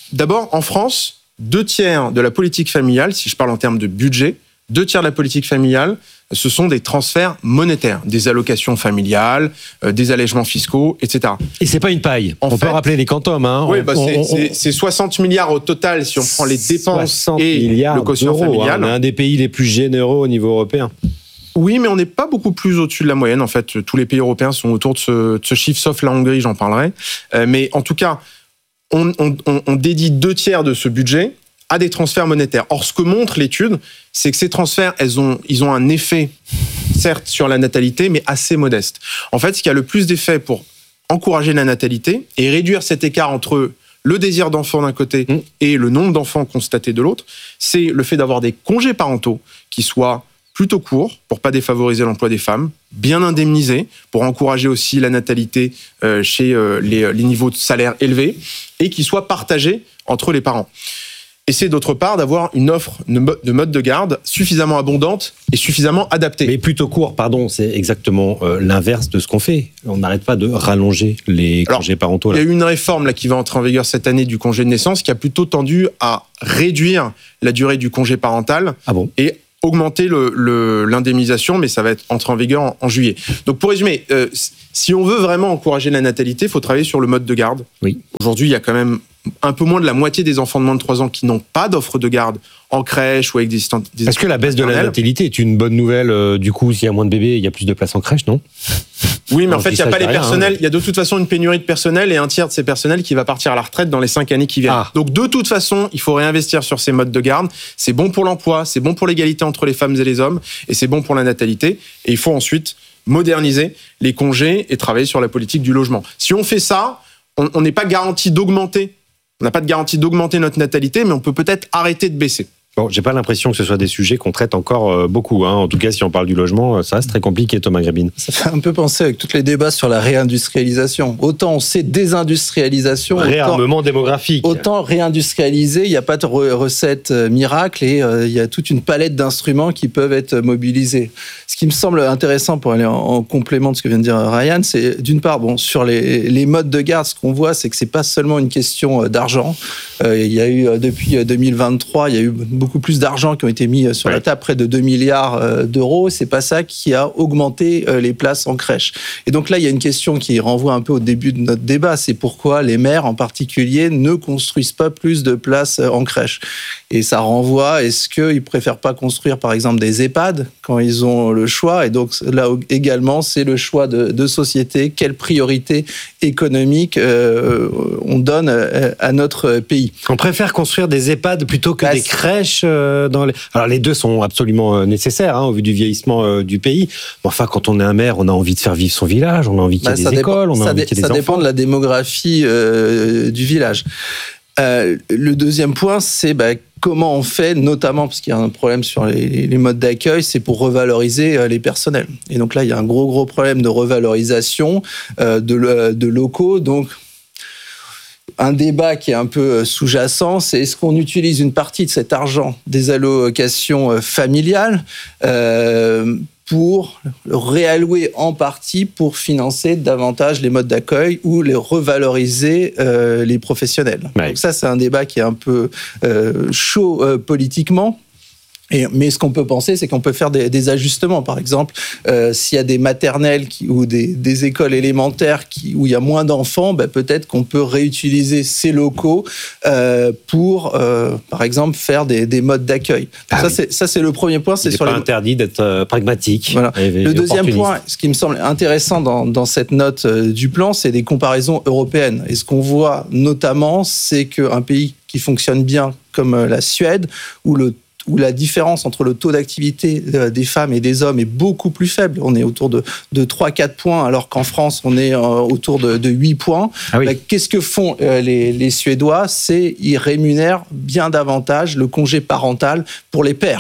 d'abord, en France, deux tiers de la politique familiale, si je parle en termes de budget, deux tiers de la politique familiale, ce sont des transferts monétaires, des allocations familiales, euh, des allègements fiscaux, et cetera. Et c'est pas une paille. En on fait, peut rappeler les quantums. Hein. Oui, bah on, c'est, on, c'est, c'est soixante milliards au total si on prend les dépenses et le quotient familial. Hein. On est un des pays les plus généreux au niveau européen. Oui, mais on n'est pas beaucoup plus au-dessus de la moyenne. En fait, tous les pays européens sont autour de ce, de ce chiffre, sauf la Hongrie, j'en parlerai. Euh, mais en tout cas, on, on, on dédie deux tiers de ce budget à des transferts monétaires. Or, ce que montre l'étude, c'est que ces transferts, elles ont, ils ont un effet, certes, sur la natalité, mais assez modeste. En fait, ce qui a le plus d'effet pour encourager la natalité et réduire cet écart entre le désir d'enfant d'un côté mmh. et le nombre d'enfants constatés de l'autre, c'est le fait d'avoir des congés parentaux qui soient plutôt courts pour pas défavoriser l'emploi des femmes, bien indemnisés pour encourager aussi la natalité euh, chez euh, les, les niveaux de salaire élevés et qui soient partagés entre les parents. Et c'est d'autre part d'avoir une offre de mode de garde suffisamment abondante et suffisamment adaptée. Mais plutôt court, pardon, c'est exactement euh, l'inverse de ce qu'on fait. On n'arrête pas de rallonger les Alors, congés parentaux. Là. Il y a eu une réforme là, qui va entrer en vigueur cette année du congé de naissance qui a plutôt tendu à réduire la durée du congé parental ah bon et augmenter le, le, l'indemnisation, mais ça va être entré en vigueur en, en juillet. Donc pour résumer, euh, si on veut vraiment encourager la natalité, il faut travailler sur le mode de garde. Oui. Aujourd'hui, il y a quand même un peu moins de la moitié des enfants de moins de trois ans qui n'ont pas d'offre de garde en crèche ou avec des assistants. Est-ce que la baisse de la natalité est une bonne nouvelle euh, du coup, s'il y a moins de bébés, il y a plus de place en crèche, non ? Oui, mais non, en fait, il n'y a pas les personnels. Il hein. y a de toute façon une pénurie de personnel et un tiers de ces personnels qui va partir à la retraite dans les cinq années qui viennent. Ah. Donc, de toute façon, il faut réinvestir sur ces modes de garde. C'est bon pour l'emploi, c'est bon pour l'égalité entre les femmes et les hommes et c'est bon pour la natalité. Et il faut ensuite moderniser les congés et travailler sur la politique du logement. Si on fait ça, on n'est pas garanti d'augmenter. On n'a pas de garantie d'augmenter notre natalité, mais on peut peut-être arrêter de baisser. Bon, j'ai pas l'impression que ce soit des sujets qu'on traite encore euh, beaucoup. Hein. En tout cas, si on parle du logement, ça reste très compliqué, Thomas Grébine. Ça fait un peu penser avec tous les débats sur la réindustrialisation. Autant on sait désindustrialisation, réarmement autant, démographique. Autant réindustrialiser, il n'y a pas de re- recette miracle et euh, il y a toute une palette d'instruments qui peuvent être mobilisés. Ce qui me semble intéressant pour aller en, en complément de ce que vient de dire Ryan, c'est d'une part, bon, sur les, les modes de garde, ce qu'on voit, c'est que c'est pas seulement une question d'argent. Euh, il y a eu depuis deux mille vingt-trois, il y a eu beaucoup beaucoup plus d'argent qui ont été mis sur ouais. la table, près de deux milliards d'euros. C'est pas ça qui a augmenté les places en crèche. Et donc là, il y a une question qui renvoie un peu au début de notre débat. C'est pourquoi les maires, en particulier, ne construisent pas plus de places en crèche. Et ça renvoie, est-ce qu'ils préfèrent pas construire, par exemple, des EHPAD quand ils ont le choix? Et donc là également, c'est le choix de, de société. Quelle priorité économique euh, on donne à notre pays? On préfère construire des EHPAD plutôt que bah, des crèches dans les... Alors les deux sont absolument nécessaires hein, au vu du vieillissement euh, du pays. Mais enfin, quand on est un maire, on a envie de faire vivre son village, on a envie qu'il y ait bah, des dépend, écoles, on a envie dé- qu'il y ait des ça enfants. Ça dépend de la démographie euh, du village. Euh, le deuxième point, c'est bah, comment on fait, notamment parce qu'il y a un problème sur les, les modes d'accueil, c'est pour revaloriser euh, les personnels. Et donc là, il y a un gros gros problème de revalorisation euh, de, de locaux. Donc un débat qui est un peu sous-jacent, c'est est-ce qu'on utilise une partie de cet argent des allocations familiales euh, pour le réallouer en partie pour financer davantage les modes d'accueil ou les revaloriser euh, les professionnels. Ouais. Donc ça, c'est un débat qui est un peu euh, chaud euh, politiquement. Et, mais ce qu'on peut penser, c'est qu'on peut faire des, des ajustements. Par exemple, euh, s'il y a des maternelles qui, ou des, des écoles élémentaires qui, où il y a moins d'enfants, ben peut-être qu'on peut réutiliser ces locaux euh, pour, euh, par exemple, faire des, des modes d'accueil. Ah ça, oui. c'est, ça, c'est le premier point. C'est il n'est sur pas les... interdit d'être euh, pragmatique. Voilà. Et, le et deuxième point, ce qui me semble intéressant dans, dans cette note euh, du plan, c'est des comparaisons européennes. Et ce qu'on voit notamment, c'est qu'un pays qui fonctionne bien, comme euh, la Suède, où le où la différence entre le taux d'activité des femmes et des hommes est beaucoup plus faible. On est autour de, de trois à quatre points, alors qu'en France, on est euh, autour de, de huit points. Ah oui. Bah, qu'est-ce que font euh, les, les Suédois? C'est ils rémunèrent bien davantage le congé parental pour les pères.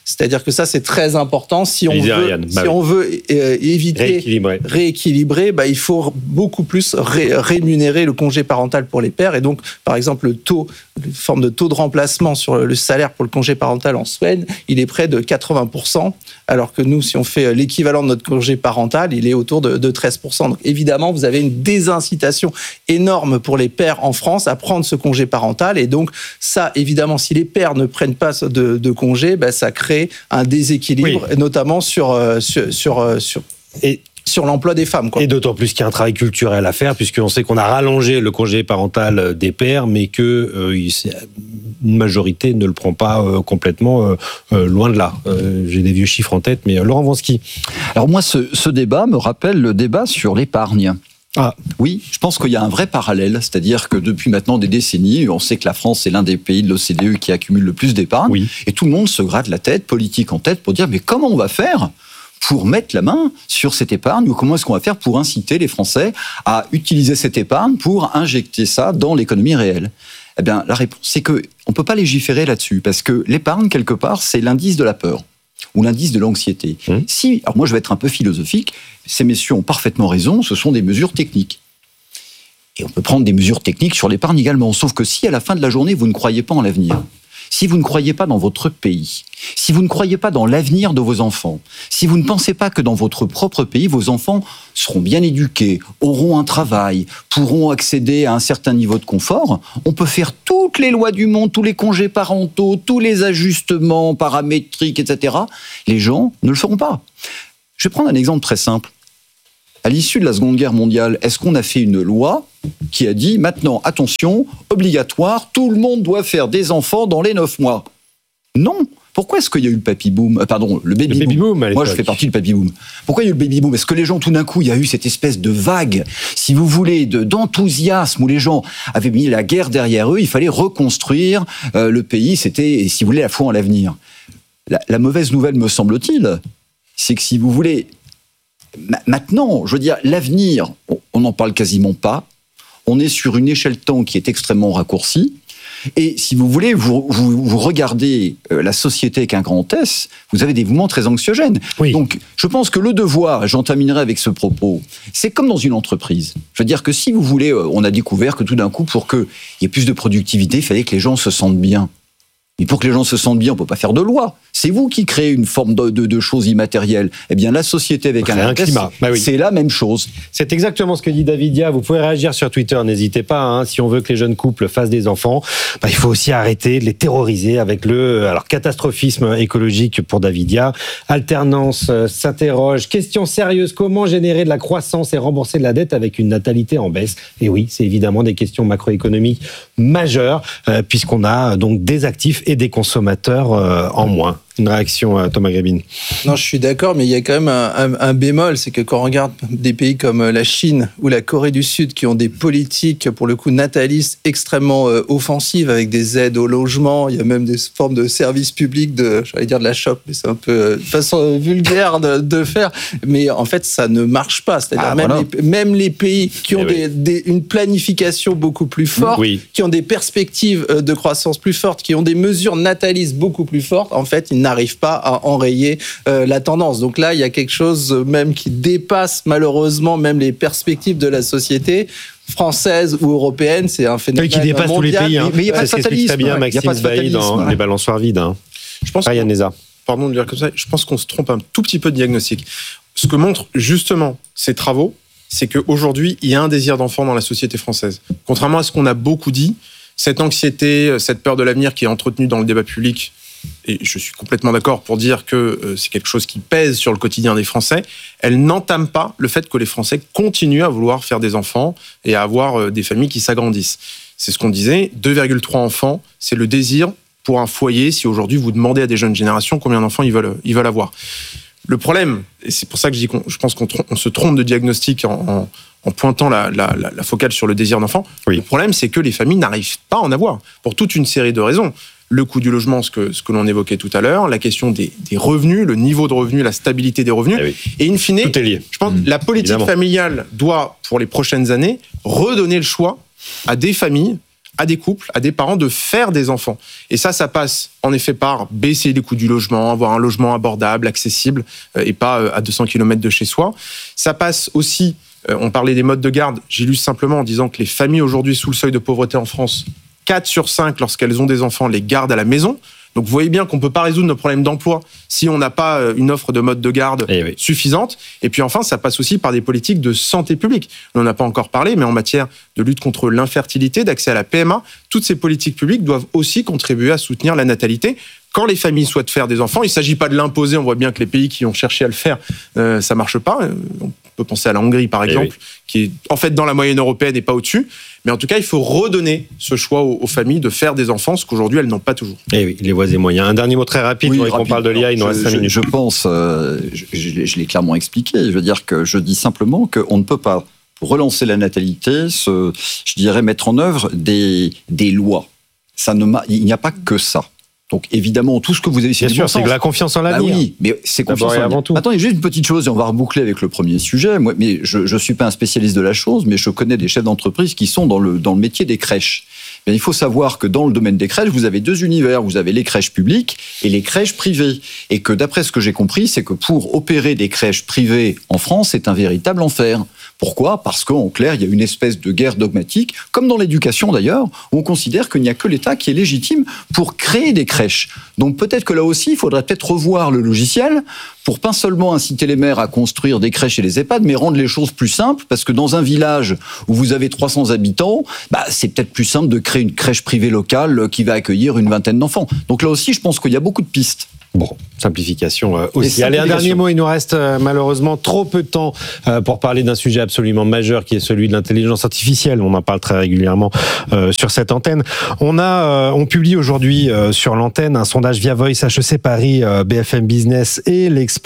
C'est-à-dire que ça, c'est très important. Si on Lisez veut, Ariane. Bah si oui. on veut euh, éviter rééquilibrer, rééquilibrer bah, il faut beaucoup plus ré- rémunérer le congé parental pour les pères. Et donc, par exemple, le taux, une forme de taux de remplacement sur le salaire pour le congé parental en Suède, il est près de quatre-vingts pour cent, alors que nous, si on fait l'équivalent de notre congé parental, il est autour de, de treize pour cent. Donc, évidemment, vous avez une désincitation énorme pour les pères en France à prendre ce congé parental. Et donc, ça, évidemment, si les pères ne prennent pas de, de congé, bah, ça crée un déséquilibre, oui. notamment sur, euh, sur, sur, euh, sur, et sur l'emploi des femmes. Quoi. Et d'autant plus qu'il y a un travail culturel à faire, puisqu'on sait qu'on a rallongé le congé parental des pères, mais que euh, une majorité ne le prend pas euh, complètement, euh, euh, loin de là. Euh, j'ai des vieux chiffres en tête, mais euh, Laurent Wronski. Alors moi, ce, ce débat me rappelle le débat sur l'épargne. Ah. Oui, je pense qu'il y a un vrai parallèle, c'est-à-dire que depuis maintenant des décennies, on sait que la France est l'un des pays de l'O C D E qui accumule le plus d'épargne, oui. et tout le monde se gratte la tête, politique en tête, pour dire mais comment on va faire pour mettre la main sur cette épargne, ou comment est-ce qu'on va faire pour inciter les Français à utiliser cette épargne pour injecter ça dans l'économie réelle ? Eh bien, la réponse, c'est qu'on ne peut pas légiférer là-dessus, parce que l'épargne, quelque part, c'est l'indice de la peur, ou l'indice de l'anxiété. Mmh. Si, alors moi je vais être un peu philosophique, ces messieurs ont parfaitement raison, ce sont des mesures techniques. Et on peut prendre des mesures techniques sur l'épargne également, sauf que si à la fin de la journée, vous ne croyez pas en l'avenir, si vous ne croyez pas dans votre pays, si vous ne croyez pas dans l'avenir de vos enfants, si vous ne pensez pas que dans votre propre pays, vos enfants seront bien éduqués, auront un travail, pourront accéder à un certain niveau de confort, on peut faire toutes les lois du monde, tous les congés parentaux, tous les ajustements paramétriques, et cetera. Les gens ne le feront pas. Je vais prendre un exemple très simple. À l'issue de la Seconde Guerre mondiale, est-ce qu'on a fait une loi qui a dit, maintenant, attention, obligatoire, tout le monde doit faire des enfants dans les neuf mois? Non. Pourquoi est-ce qu'il y a eu le baby-boom, pardon, le baby-boom, le baby-boom à Moi, je fais partie du baby-boom. Pourquoi il y a eu le baby-boom? Est-ce que les gens, tout d'un coup, il y a eu cette espèce de vague, si vous voulez, de, d'enthousiasme où les gens avaient mis la guerre derrière eux, il fallait reconstruire euh, le pays, c'était, si vous voulez, la foi en l'avenir. La, la mauvaise nouvelle, me semble-t-il, c'est que si vous voulez... Maintenant, je veux dire, l'avenir, on n'en parle quasiment pas. On est sur une échelle temps qui est extrêmement raccourcie. Et si vous voulez, vous, vous, vous regardez la société avec un grand S, vous avez des mouvements très anxiogènes. Oui. Donc, je pense que le devoir, et j'en terminerai avec ce propos, c'est comme dans une entreprise. Je veux dire que si vous voulez, on a découvert que tout d'un coup, pour qu'il y ait plus de productivité, il fallait que les gens se sentent bien. Mais pour que les gens se sentent bien, on ne peut pas faire de loi. C'est vous qui créez une forme de, de, de choses immatérielles. Eh bien, la société avec un, un climat, bah oui. c'est la même chose. C'est exactement ce que dit Davidia. Vous pouvez réagir sur Twitter, n'hésitez pas. Hein. Si on veut que les jeunes couples fassent des enfants, bah, il faut aussi arrêter de les terroriser avec le alors catastrophisme écologique pour Davidia. Alternance euh, s'interroge. Question sérieuse, comment générer de la croissance et rembourser de la dette avec une natalité en baisse? Et oui, c'est évidemment des questions macroéconomiques majeures, euh, puisqu'on a donc des actifs et des consommateurs euh, en moins. Une réaction à Thomas Grébin. Non, je suis d'accord, mais il y a quand même un, un, un bémol, c'est que quand on regarde des pays comme la Chine ou la Corée du Sud qui ont des politiques, pour le coup, natalistes extrêmement euh, offensives, avec des aides au logement, il y a même des formes de services publics, de, j'allais dire de la shop, mais c'est un peu euh, façon vulgaire de, de faire, mais en fait, ça ne marche pas. C'est-à-dire ah, même, voilà. les, même les pays qui ont oui, des, oui. Des, une planification beaucoup plus forte, oui. qui ont des perspectives de croissance plus fortes, qui ont des mesures natalistes beaucoup plus fortes, en fait, ils n'arrive pas à enrayer euh, la tendance. Donc là, il y a quelque chose même qui dépasse malheureusement même les perspectives de la société française ou européenne. C'est un phénomène mondial. Qui dépasse mondial. tous les pays. Hein. Mais il n'y a pas de fatalisme. Très bien Maxime Bailly dans ouais. Les balançoires vides. Hein. Je pense Ryan Neza. Pardon de dire comme ça. Je pense qu'on se trompe un tout petit peu de diagnostic. Ce que montrent justement ces travaux, c'est qu'aujourd'hui, il y a un désir d'enfant dans la société française. Contrairement à ce qu'on a beaucoup dit, cette anxiété, cette peur de l'avenir qui est entretenue dans le débat public, et je suis complètement d'accord pour dire que euh, c'est quelque chose qui pèse sur le quotidien des Français, elle n'entame pas le fait que les Français continuent à vouloir faire des enfants et à avoir euh, des familles qui s'agrandissent. C'est ce qu'on disait, deux virgule trois enfants, c'est le désir pour un foyer, si aujourd'hui vous demandez à des jeunes générations combien d'enfants ils veulent, ils veulent avoir. Le problème, et c'est pour ça que je dis qu'on, je pense qu'on on se trompe de diagnostic en, en, en pointant la, la, la, la focale sur le désir d'enfant, oui. Le problème c'est que les familles n'arrivent pas à en avoir, pour toute une série de raisons. Le coût du logement, ce que, ce que l'on évoquait tout à l'heure, la question des, des revenus, le niveau de revenus, la stabilité des revenus. Eh oui. Et in fine, tout est lié. Je pense que mmh, la politique évidemment. familiale doit, pour les prochaines années, redonner le choix à des familles à des couples, à des parents de faire des enfants. Et ça, ça passe en effet par baisser les coûts du logement, avoir un logement abordable, accessible, euh, et pas euh, à deux cents kilomètres de chez soi. Ça passe aussi, euh, on parlait des modes de garde, j'illustre simplement en disant que les familles aujourd'hui sous le seuil de pauvreté en France, quatre sur cinq, lorsqu'elles ont des enfants, les gardent à la maison. Donc vous voyez bien qu'on ne peut pas résoudre nos problèmes d'emploi si on n'a pas une offre de mode de garde eh oui. suffisante. Et puis enfin, ça passe aussi par des politiques de santé publique. On n'en a pas encore parlé, mais en matière de lutte contre l'infertilité, d'accès à la P M A, toutes ces politiques publiques doivent aussi contribuer à soutenir la natalité. Quand les familles souhaitent faire des enfants, il ne s'agit pas de l'imposer. On voit bien que les pays qui ont cherché à le faire, euh, ça ne marche pas. On peut penser à la Hongrie, par exemple, oui. qui est en fait dans la moyenne européenne et pas au-dessus. Mais en tout cas, il faut redonner ce choix aux, aux familles de faire des enfants, ce qu'aujourd'hui, elles n'ont pas toujours. Et oui, les voies et moyens. Un dernier mot très rapide, oui, on parle de l'I A, il nous reste cinq minutes. Je pense, euh, je, je, je l'ai clairement expliqué, je veux dire que je dis simplement qu'on ne peut pas relancer la natalité, se, je dirais mettre en œuvre des, des lois. Ça ne m'a, il n'y a pas que ça. Donc évidemment, tout ce que vous avez cité, bien sûr, c'est de la confiance en l'avenir. Bah oui, mais c'est confiance en l'avenir. Attends, il y a juste une petite chose et on va reboucler avec le premier sujet. Moi, mais je je suis pas un spécialiste de la chose, mais je connais des chefs d'entreprise qui sont dans le dans le métier des crèches. Bien, il faut savoir que dans le domaine des crèches, vous avez deux univers. Vous avez les crèches publiques et les crèches privées. Et que d'après ce que j'ai compris, c'est que pour opérer des crèches privées en France, c'est un véritable enfer. Pourquoi ? Parce qu'en clair, il y a une espèce de guerre dogmatique, comme dans l'éducation d'ailleurs, où on considère qu'il n'y a que l'État qui est légitime pour créer des crèches. Donc peut-être que là aussi, il faudrait peut-être revoir le logiciel pour pas seulement inciter les maires à construire des crèches et les EHPAD, mais rendre les choses plus simples, parce que dans un village où vous avez trois cents habitants, bah, c'est peut-être plus simple de créer une crèche privée locale qui va accueillir une vingtaine d'enfants. Donc là aussi, je pense qu'il y a beaucoup de pistes. Bon, simplification euh, aussi. Allez, un dernier mot, il nous reste euh, malheureusement trop peu de temps euh, pour parler d'un sujet absolument majeur qui est celui de l'intelligence artificielle. On en parle très régulièrement euh, sur cette antenne. On a, euh, on publie aujourd'hui euh, sur l'antenne un sondage via Voice H E C Paris, euh, B F M Business et l'Express